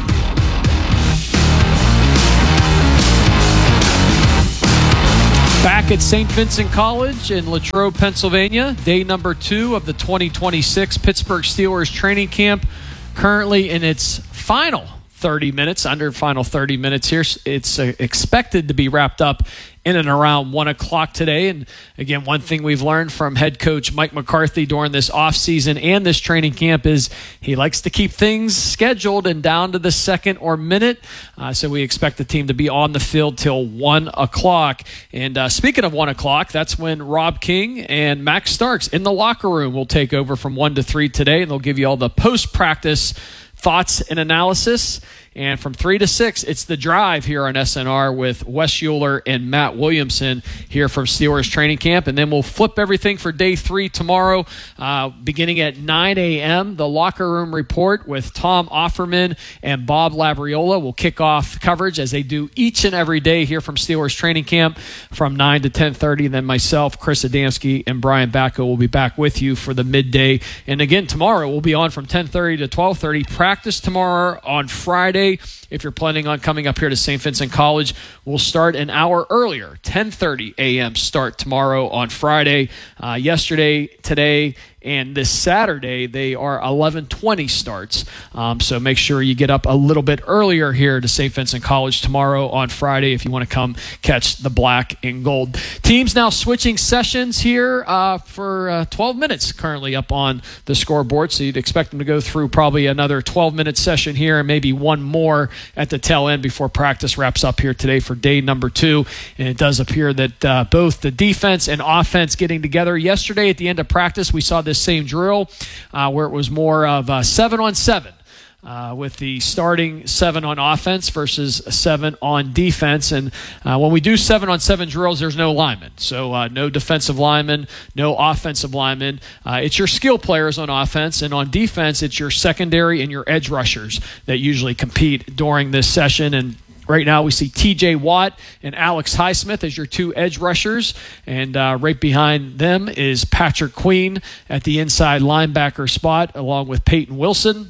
Back at Saint Vincent College in Latrobe, Pennsylvania. Day number two of the twenty twenty-six Pittsburgh Steelers training camp. Currently in its final thirty minutes, under final thirty minutes here. It's uh, expected to be wrapped up in and around one o'clock today. And again, one thing we've learned from head coach Mike McCarthy during this offseason and this training camp is he likes to keep things scheduled and down to the second or minute. Uh, so we expect the team to be on the field till one o'clock. And uh, speaking of one o'clock, that's when Rob King and Max Starks in the locker room will take over from one to three today. And they'll give you all the post-practice thoughts and analysis. And from three to six, it's The Drive here on S N R with Wes Euler and Matt Williamson here from Steelers training camp. And then we'll flip everything for day three tomorrow, uh, beginning at nine a.m. The Locker Room Report with Tom Offerman and Bob Labriola will kick off coverage as they do each and every day here from Steelers training camp from nine to ten thirty. Then myself, Chris Adamski, and Brian Bacco will be back with you for the midday. And again, tomorrow we'll be on from ten thirty to twelve thirty. Practice tomorrow on Friday. If you're planning on coming up here to Saint Vincent College, we'll start an hour earlier, ten thirty a.m. start tomorrow on Friday. Uh, yesterday, today, and this Saturday, they are eleven twenty starts. Um, so make sure you get up a little bit earlier here to Saint Vincent College tomorrow on Friday if you want to come catch the black and gold. Teams now switching sessions here uh, for uh, twelve minutes currently up on the scoreboard. So you'd expect them to go through probably another twelve-minute session here and maybe one more at the tail end before practice wraps up here today for day number two. And it does appear that uh, both the defense and offense getting together. Yesterday at the end of practice, we saw this same drill uh, where it was more of a seven on seven uh, with the starting seven on offense versus seven on defense. And uh, when we do seven on seven drills, there's no linemen. So uh, no defensive linemen, no offensive linemen. Uh, it's your skill players on offense, and on defense, it's your secondary and your edge rushers that usually compete during this session. And right now we see T J Watt and Alex Highsmith as your two edge rushers, and uh, right behind them is Patrick Queen at the inside linebacker spot along with Peyton Wilson.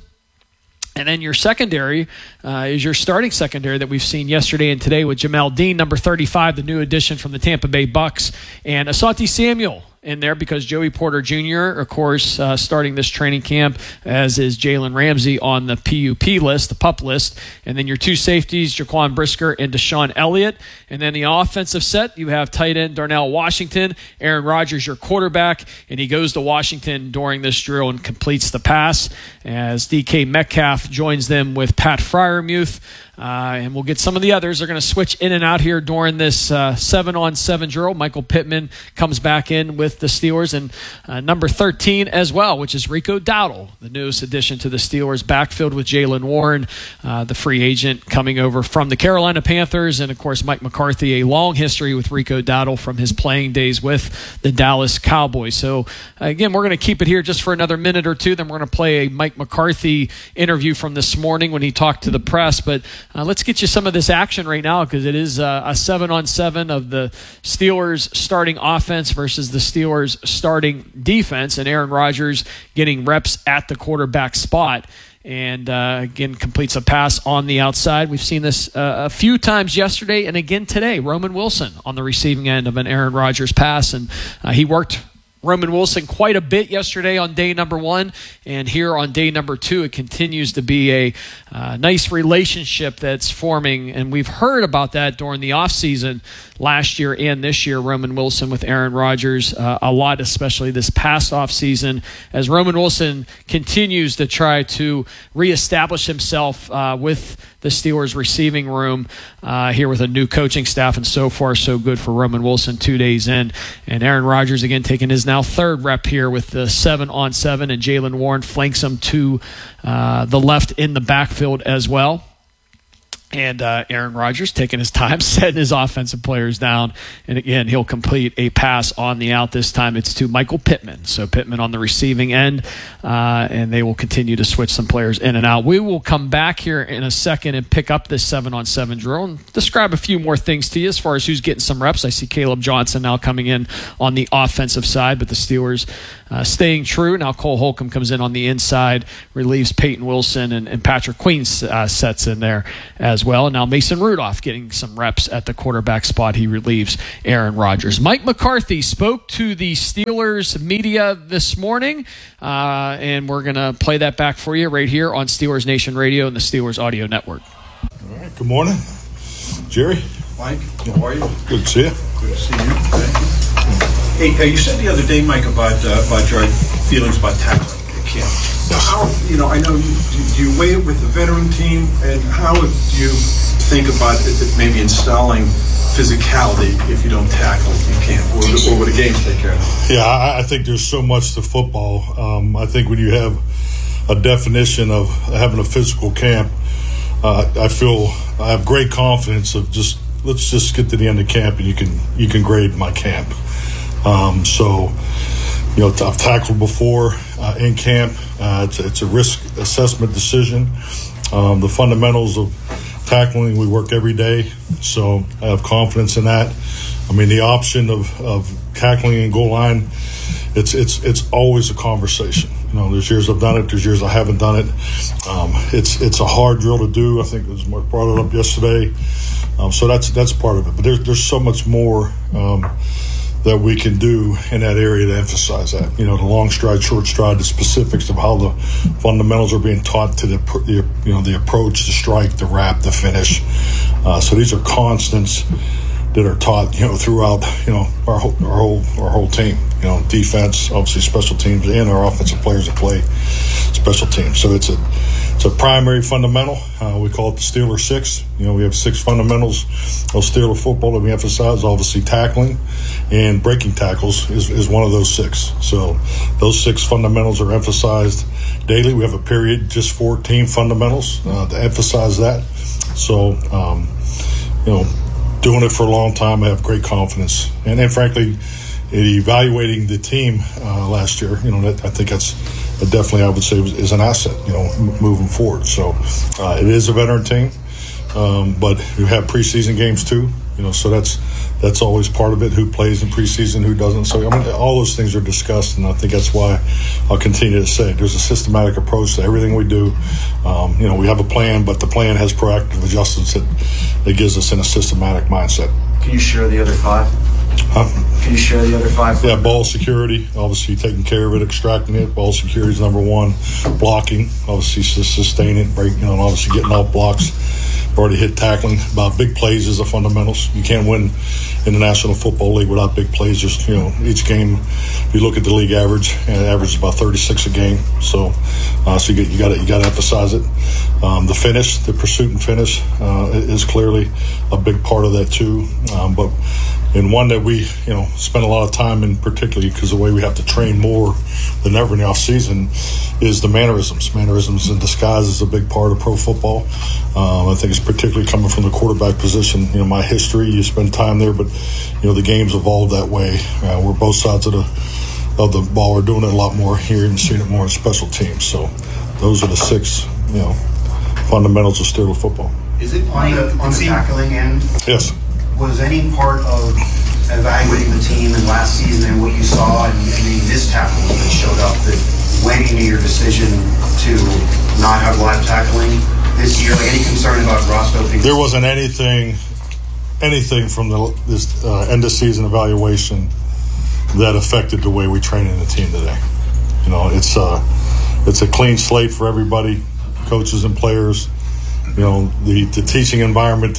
And then your secondary uh, is your starting secondary that we've seen yesterday and today with Jamel Dean, number thirty-five, the new addition from the Tampa Bay Bucks, and Asante Samuel in there because Joey Porter Junior, of course, uh, starting this training camp, as is Jalen Ramsey on the P U P list, the PUP list. And then your two safeties, Jaquan Brisker and Deshaun Elliott. And then the offensive set, you have tight end Darnell Washington, Aaron Rodgers, your quarterback, and he goes to Washington during this drill and completes the pass as D K Metcalf joins them with Pat Freiermuth. uh, and we'll get some of the others. They're going to switch in and out here during this uh, seven-on-seven drill. Michael Pittman comes back in with the Steelers, and uh, number thirteen as well, which is Rico Dowdle, the newest addition to the Steelers backfield with Jaylen Warren, uh, the free agent coming over from the Carolina Panthers, and of course Mike McCarthy, a long history with Rico Dowdle from his playing days with the Dallas Cowboys. So again, we're going to keep it here just for another minute or two. Then we're going to play a Mike McCarthy interview from this morning when he talked to the press. But uh, let's get you some of this action right now, because it is uh, a seven-on-seven of the Steelers starting offense versus the Steelers starting defense, and Aaron Rodgers getting reps at the quarterback spot. And, uh, again, completes a pass on the outside. We've seen this uh, a few times yesterday and again today. Roman Wilson on the receiving end of an Aaron Rodgers pass. And uh, he worked Roman Wilson quite a bit yesterday on day number one. And here on day number two, it continues to be a uh, nice relationship that's forming. And we've heard about that during the offseason last year and this year, Roman Wilson with Aaron Rodgers uh, a lot, especially this past offseason, as Roman Wilson continues to try to reestablish himself uh, with the Steelers receiving room uh, here with a new coaching staff, and so far so good for Roman Wilson two days in. And Aaron Rodgers again taking his now third rep here with the seven on seven, and Jaylen Warren flanks him to uh, the left in the backfield as well. And uh, Aaron Rodgers taking his time, setting his offensive players down. And again, he'll complete a pass on the out. This time it's to Michael Pittman. So Pittman on the receiving end, uh, and they will continue to switch some players in and out. We will come back here in a second and pick up this seven-on-seven drill and describe a few more things to you as far as who's getting some reps. I see Caleb Johnson now coming in on the offensive side, but the Steelers uh, staying true. Now Cole Holcomb comes in on the inside, relieves Peyton Wilson, and, and Patrick Queen uh, sets in there as well. And now Mason Rudolph getting some reps at the quarterback spot. He relieves Aaron Rodgers. Mike McCarthy spoke to the Steelers media this morning, uh, and we're going to play that back for you right here on Steelers Nation Radio and the Steelers Audio Network. All right, good morning. Jerry? Mike, how are you? Good to see you. Good to see you. Thank you. Hey, uh, you said the other day, Mike, about, uh, about your feelings about tackling at camp. Now, how, you know, I know you, do you weigh it with the veteran team, and how do you think about it, it maybe installing physicality if you don't tackle in camp, or, or would the games take care of it? Yeah, I, I think there's so much to football. Um, I think when you have a definition of having a physical camp, uh, I feel I have great confidence of just let's just get to the end of camp and you can you can grade my camp. Um, so. You know, I've tackled before uh, in camp. Uh, it's, it's a risk assessment decision. Um, the fundamentals of tackling, we work every day, so I have confidence in that. I mean, the option of, of tackling in goal line, it's it's it's always a conversation. You know, there's years I've done it, there's years I haven't done it. Um, it's it's a hard drill to do. I think it was Mark brought it up yesterday. Um, so that's that's part of it. But there's there's so much more. Um, that we can do in that area to emphasize that. You know, the long stride, short stride, the specifics of how the fundamentals are being taught to the, the you know, the approach, the strike, the wrap, the finish. Uh, so these are constants that are taught, you know, throughout, you know, our whole, our whole, our whole team. You know, defense, obviously special teams, and our offensive players that play special teams. So it's a, it's a primary fundamental. Uh, we call it the Steeler Six. You know, we have six fundamentals of Steeler football that we emphasize. Obviously, tackling and breaking tackles is, is one of those six. So those six fundamentals are emphasized daily. We have a period just for team fundamentals uh, to emphasize that. So, um, you know, doing it for a long time, I have great confidence. And then, frankly, in evaluating the team uh, last year, you know, that, I think that's uh, definitely, I would say, is, is an asset, you know, m- moving forward. So uh, it is a veteran team, um, but we have preseason games too, you know, so that's that's always part of it, who plays in preseason, who doesn't. So, I mean, all those things are discussed, and I think that's why I'll continue to say there's a systematic approach to everything we do. Um, you know, we have a plan, but the plan has proactive adjustments that, that gives us in a systematic mindset. Can you share the other five? Huh? Can you share the other five? Yeah, ball security, obviously taking care of it, extracting it. Ball security is number one. Blocking, obviously sustain it, break, you know, and obviously getting off blocks. already hit tackling. About big plays is the fundamentals. You can't win in the National Football League without big plays. Just, you know, each game, if you look at the league average, and it averages about thirty-six a game. So, uh, so you get, you got to you got to emphasize it. Um, the finish, the pursuit and finish, uh, is clearly a big part of that too. Um, but and one that we, you know, spend a lot of time in, particularly because the way we have to train more than ever in the off season, is the mannerisms. Mannerisms in disguise is a big part of pro football. Um, I think it's particularly coming from the quarterback position. You know, my history, you spend time there, but you know the game's evolved that way. Uh, we're both sides of the of the ball. We're doing it a lot more here and seeing it more in special teams. So those are the six, you know, fundamentals of Steeler football. Is it on the on the tackling end? Yes. Was any part of evaluating the team in last season and what you saw and any missed tackles that showed up that went into your decision to not have live tackling this year? Like any concern about roster opening? There wasn't anything, anything from the this uh, end of season evaluation that affected the way we train in the team today. You know, it's uh, it's a clean slate for everybody, coaches and players. You know, the the teaching environment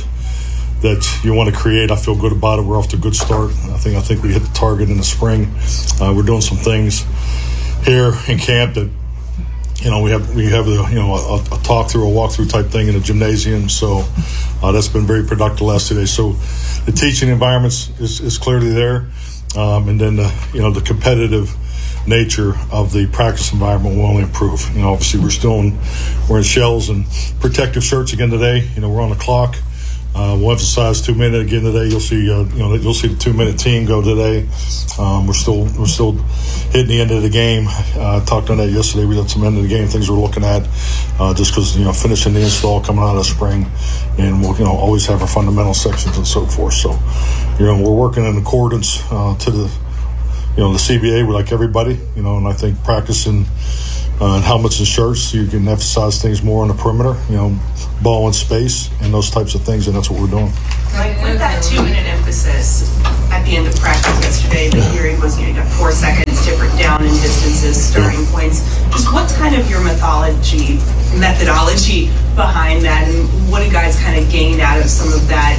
that you want to create, I feel good about it. We're off to a good start. I think I think we hit the target in the spring. Uh, we're doing some things here in camp that, you know, we have we have a, you know a, a talk through, a walk through type thing in the gymnasium. So uh, that's been very productive the last two days. So the teaching environment is, is clearly there, um, and then the, you know the competitive nature of the practice environment will only improve. You know, obviously we're still in, we're in shells and protective shirts again today. You know, we're on the clock. Uh, we'll emphasize two minute again today. You'll see, uh, you know, you'll see the two minute team go today. Um, we're still, we're still hitting the end of the game. Uh, talked on that yesterday. We had some end of the game things we're looking at, uh, just because you know finishing the install coming out of spring, and we'll you know always have our fundamental sections and so forth. So, you know, we're working in accordance uh, to the, you know, the C B A. We like everybody, you know, and I think practicing. Uh, and helmets and shirts, so you can emphasize things more on the perimeter, you know, ball in space and those types of things, and that's what we're doing. Like with that two-minute emphasis at the end of practice yesterday, the theory was you know, you got four seconds, different down and distances, starting yeah. points. Just what's kind of your methodology, methodology behind that, and what do guys kind of gain out of some of that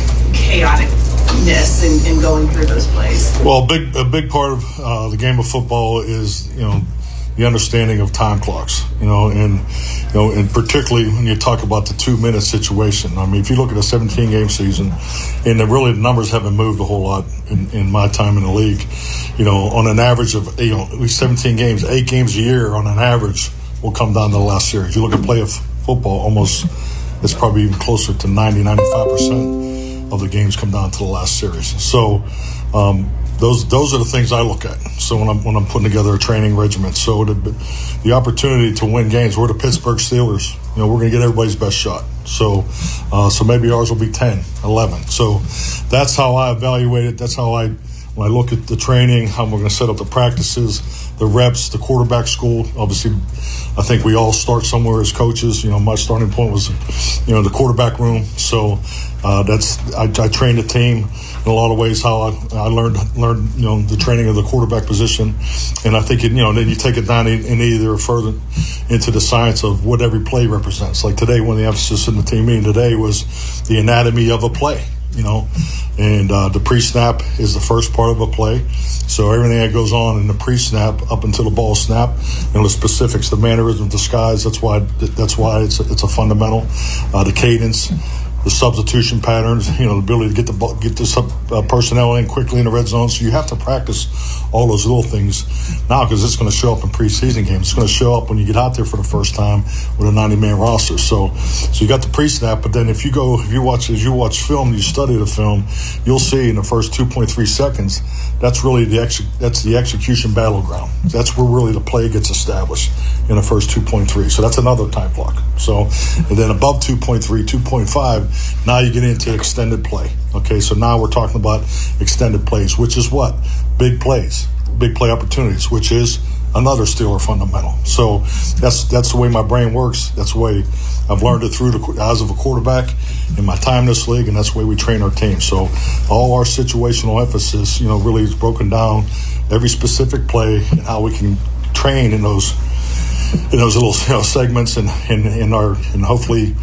chaoticness in, in going through those plays? Well, a big a big part of uh, the game of football is you know. the understanding of time clocks, you know, and you know, and particularly when you talk about the two-minute situation. I mean, if you look at a seventeen-game season, and the really the numbers haven't moved a whole lot in, in my time in the league. You know, on an average of you know seventeen games, eight games a year on an average will come down to the last series. You look at play of football, almost it's probably even closer to ninety, ninety-five percent of the games come down to the last series. So. Um, Those those are the things I look at. So when I'm when I'm putting together a training regimen, so the the opportunity to win games. We're the Pittsburgh Steelers. You know, we're going to get everybody's best shot. So uh, so maybe ours will be ten, eleven. So that's how I evaluate it. That's how I when I look at the training, how we're going to set up the practices, the reps, the quarterback school. Obviously, I think we all start somewhere as coaches. You know, my starting point was, you know, the quarterback room. So uh, that's I, I trained a team in a lot of ways. How I, I learned learned you know the training of the quarterback position, and I think it, you know then you take it down in, in either further into the science of what every play represents. Like today, one of the emphasis in the team meeting today was the anatomy of a play. You know, and uh, the pre-snap is the first part of a play. So everything that goes on in the pre-snap up until the ball snap, you know, the specifics, the mannerism, disguise. That's why that's why it's a, it's a fundamental. Uh, the cadence, the substitution patterns. You know, the ability to get the ball, get the sub, uh, personnel in quickly in the red zone. So you have to practice all those little things now because it's going to show up in preseason games. It's going to show up when you get out there for the first time with a ninety-man roster. So, so you got the pre-snap, but then if you go, if you watch, as you watch film, you study the film, you'll see in the first two point three seconds, that's really the ex- that's the execution battleground. That's where really the play gets established in the first two point three. So that's another time block. So, and then above two point three, two point five, now you get into extended play. Okay, so now we're talking about extended plays, which is what? Big plays, big play opportunities, which is another Steeler fundamental. So that's that's the way my brain works. That's the way I've learned it through the eyes of a quarterback in my time in this league, and that's the way we train our team. So all our situational emphasis, you know, really is broken down every specific play and how we can train in those in those little you know, segments and in our and hopefully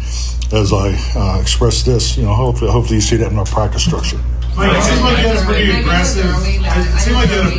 as I uh, express this. You know, hopefully, hopefully you see that in our practice structure. Mike, it seems like you had a pretty aggressive. It seemed like you had a,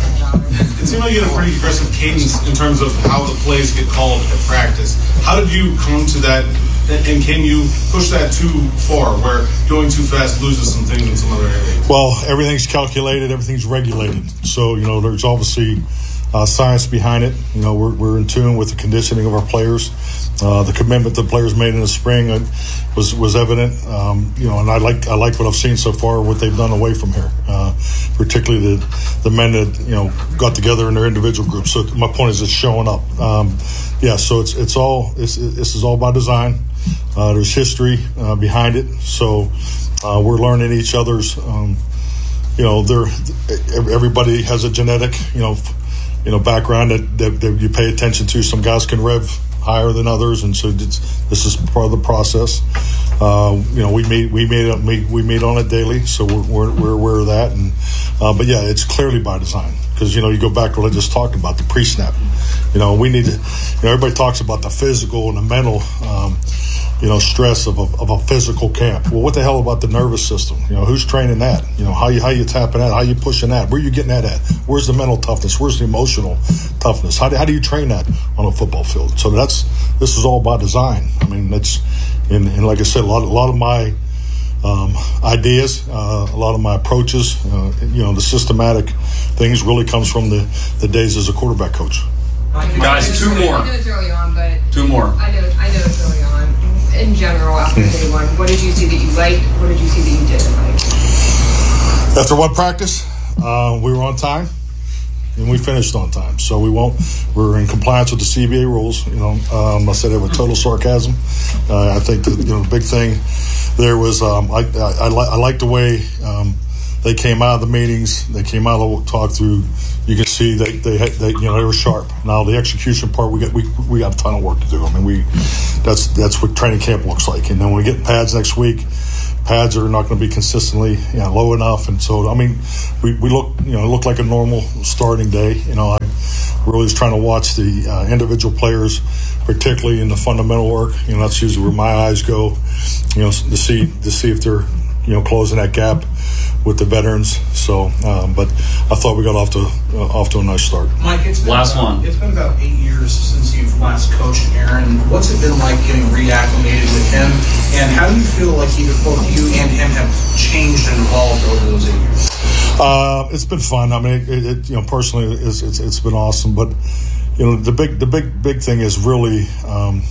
it seemed like you had a pretty aggressive cadence in terms of how the plays get called at practice. How did you come to that, and can you push that too far, where going too fast loses some things in some other areas? Well, everything's calculated, everything's regulated. So you know, there's obviously uh, science behind it. You know, we're we're in tune with the conditioning of our players. Uh, the commitment the players made in the spring uh, was was evident, um, you know, and I like I like what I've seen so far, what they've done away from here, uh, particularly the the men that you know got together in their individual groups. So my point is, it's showing up. Um, yeah, so it's it's all it's, this is all by design. Uh, there's history uh, behind it, so uh, we're learning each other's. Um, you know, they're everybody has a genetic, you know, you know background that, that, that you pay attention to. Some guys can rev higher than others, and so it's, this is part of the process. Uh, you know, we meet we meet we, we meet on it daily, so we're we're, we're aware of that. And uh, but yeah, it's clearly by design, because you know you go back to what I just talked about, the pre-snap. You know, we need to. You know, everybody talks about the physical and the mental. Um, you know, stress of a, of a physical camp. Well, what the hell about the nervous system? You know, who's training that? You know, how you how you tapping that? How you pushing that? Where you getting that at? Where's the mental toughness? Where's the emotional toughness? How do, how do you train that on a football field? So that's this is all by design. I mean, that's and, and like I said, a lot a lot of my um, ideas, uh, a lot of my approaches, uh, you know, the systematic things really comes from the the days as a quarterback coach. Guys, two more. I know it's early on, but two more. I know I know it's early on. In general, after day one, what did you see that you liked? What did you see that you didn't like? After one practice, uh, we were on time, and we finished on time. So we won't. We're in compliance with the C B A rules. You know, um, I said it with total sarcasm. Uh, I think that, you know, the big thing there was um, I I, I, li- I like the way um, they came out of the meetings. They came out of the talk through. You can see they they, had, they you know they were sharp. Now the execution part, we got we we got a ton of work to do. I mean, we that's that's what training camp looks like. And then when we get pads next week, pads are not going to be consistently, you know, low enough. And so I mean, we, we look you know look like a normal starting day. You know, I really was trying to watch the uh, individual players, particularly in the fundamental work. You know, that's usually where my eyes go. You know, to see to see if they're you know closing that gap with the veterans. So, um, but I thought we got off to uh, off to a nice start. Mike, it's been last about, one. It's been about eight years since you've last coached Aaron. What's it been like getting reacclimated with him, and how do you feel like either both you and him have changed and evolved over those eight years? Uh, it's been fun. I mean, it, it, you know, personally, it's, it's it's been awesome. But you know, the big the big big thing is really. Um,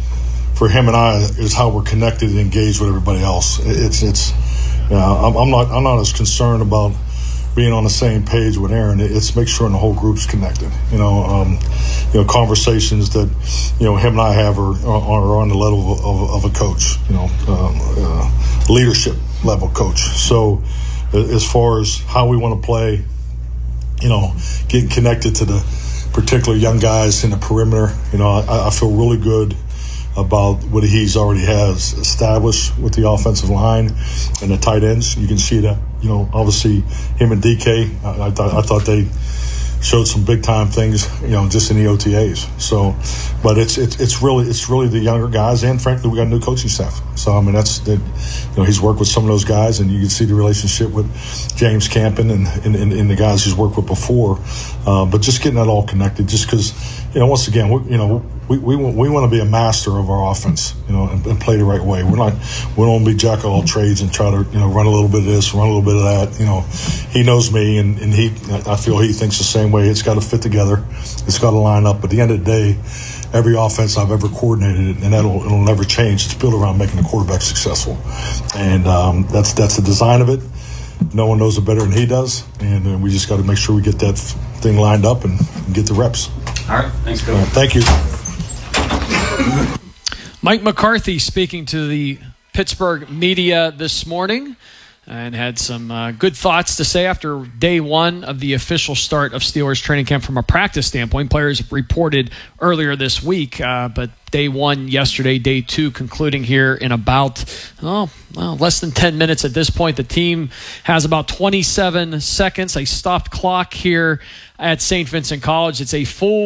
for him and I is how we're connected and engaged with everybody else. It's it's you know, I'm, I'm not I'm not as concerned about being on the same page with Aaron. It's make sure the whole group's connected. You know, um, you know, conversations that you know him and I have are are on the level of, of a coach. You know, um, uh, leadership level coach. So as far as how we want to play, you know, getting connected to the particular young guys in the perimeter. You know, I, I feel really good about what he's already has established with the offensive line and the tight ends. You can see that, you know, obviously him and D K, I, I, thought, I thought they showed some big time things, you know, just in the O T As. So, but it's it's it's really it's really the younger guys, and frankly, we got a new coaching staff. So I mean, that's the, you know, he's worked with some of those guys, and you can see the relationship with James Campen and and, and, and the guys he's worked with before. Uh, but just getting that all connected, just because, you know, once again, we, you know. We we we want to be a master of our offense, you know, and, and play the right way. We're not we don't want to be jack of all trades and try to you know run a little bit of this, run a little bit of that. You know, he knows me, and, and he I feel he thinks the same way. It's got to fit together, it's got to line up. But at the end of the day, every offense I've ever coordinated, and that'll it'll never change. It's built around making the quarterback successful, and um, that's that's the design of it. No one knows it better than he does, and uh, we just got to make sure we get that thing lined up and, and get the reps. All right, thanks, Coach. Right, thank you. Mike McCarthy speaking to the Pittsburgh media this morning and had some uh, good thoughts to say after day one of the official start of Steelers training camp from a practice standpoint. Players reported earlier this week, uh, but day one yesterday, day two concluding here in about oh, well, less than ten minutes at this point. The team has about twenty-seven seconds, a stopped clock here at Saint Vincent College. It's a full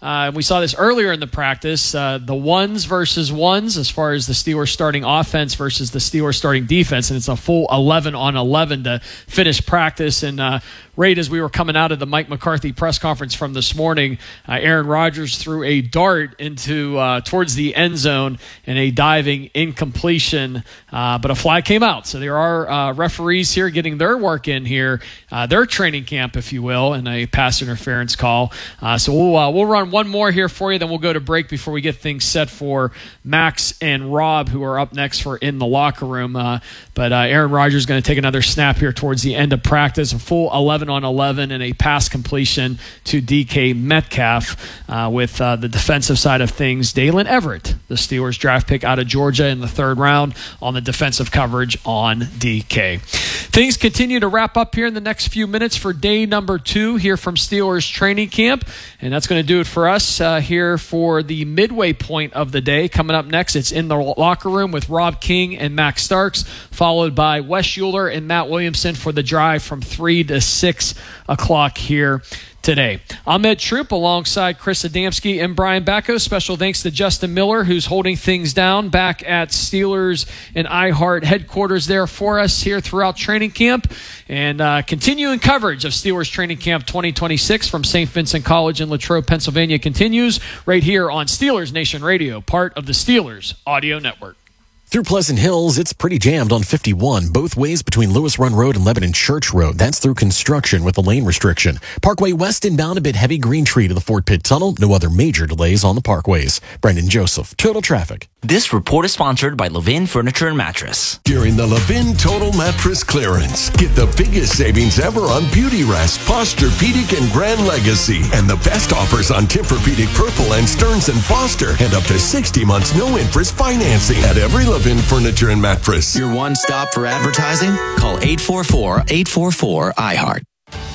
Uh, we saw this earlier in the practice, uh, the ones versus ones as far as the Steelers starting offense versus the Steelers starting defense, and it's a full eleven on eleven to finish practice. And uh, right as we were coming out of the Mike McCarthy press conference from this morning, uh, Aaron Rodgers threw a dart into uh, towards the end zone and a diving incompletion, uh, but a flag came out. So there are uh, referees here getting their work in here, uh, their training camp, if you will, and a pass interference call. Uh, so we'll uh, we'll run one more here for you, then we'll go to break before we get things set for Max and Rob, who are up next for In the Locker Room. Uh, but uh, Aaron Rodgers is going to take another snap here towards the end of practice, a full eleven on eleven and a pass completion to D K Metcalf uh, with uh, the defensive side of things. Dalen Everett, the Steelers draft pick out of Georgia in the third round, on the defensive coverage on D K. Things continue to wrap up here in the next few minutes for day number two here from Steelers training camp, and that's going to do it for us uh, here for the midway point of the day. Coming up next, it's In the Locker Room with Rob King and Max Starks, followed by Wes Euler and Matt Williamson for the drive from three to six o'clock here today. I'm Ed Troop alongside Chris Adamski and Brian Bacco. Special thanks to Justin Miller, who's holding things down back at Steelers and iHeart headquarters there for us here throughout training camp. And uh, continuing coverage of Steelers training camp twenty twenty-six from Saint Vincent College in Latrobe, Pennsylvania continues right here on Steelers Nation Radio, part of the Steelers Audio Network. Through Pleasant Hills, it's pretty jammed on fifty-one, both ways between Lewis Run Road and Lebanon Church Road. That's through construction with a lane restriction. Parkway West inbound a bit heavy Green Tree to the Fort Pitt Tunnel. No other major delays on the parkways. Brendan Joseph, Total Traffic. This report is sponsored by Levin Furniture and Mattress. During the Levin Total Mattress Clearance, get the biggest savings ever on Beauty Rest, Posturepedic, and Grand Legacy. And the best offers on Tempur-Pedic Purple and Stearns and Foster. And up to sixty months no interest financing at every Levin Furniture and Mattress. Your one stop for advertising? Call eight four four, eight four four, I heart.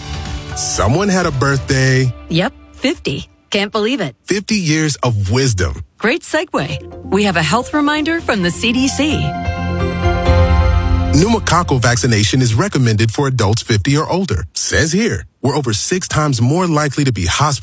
Someone had a birthday. Yep, fifty. Can't believe it. fifty years of wisdom. Great segue. We have a health reminder from the C D C. Pneumococcal vaccination is recommended for adults fifty or older. Says here, we're over six times more likely to be hospitalized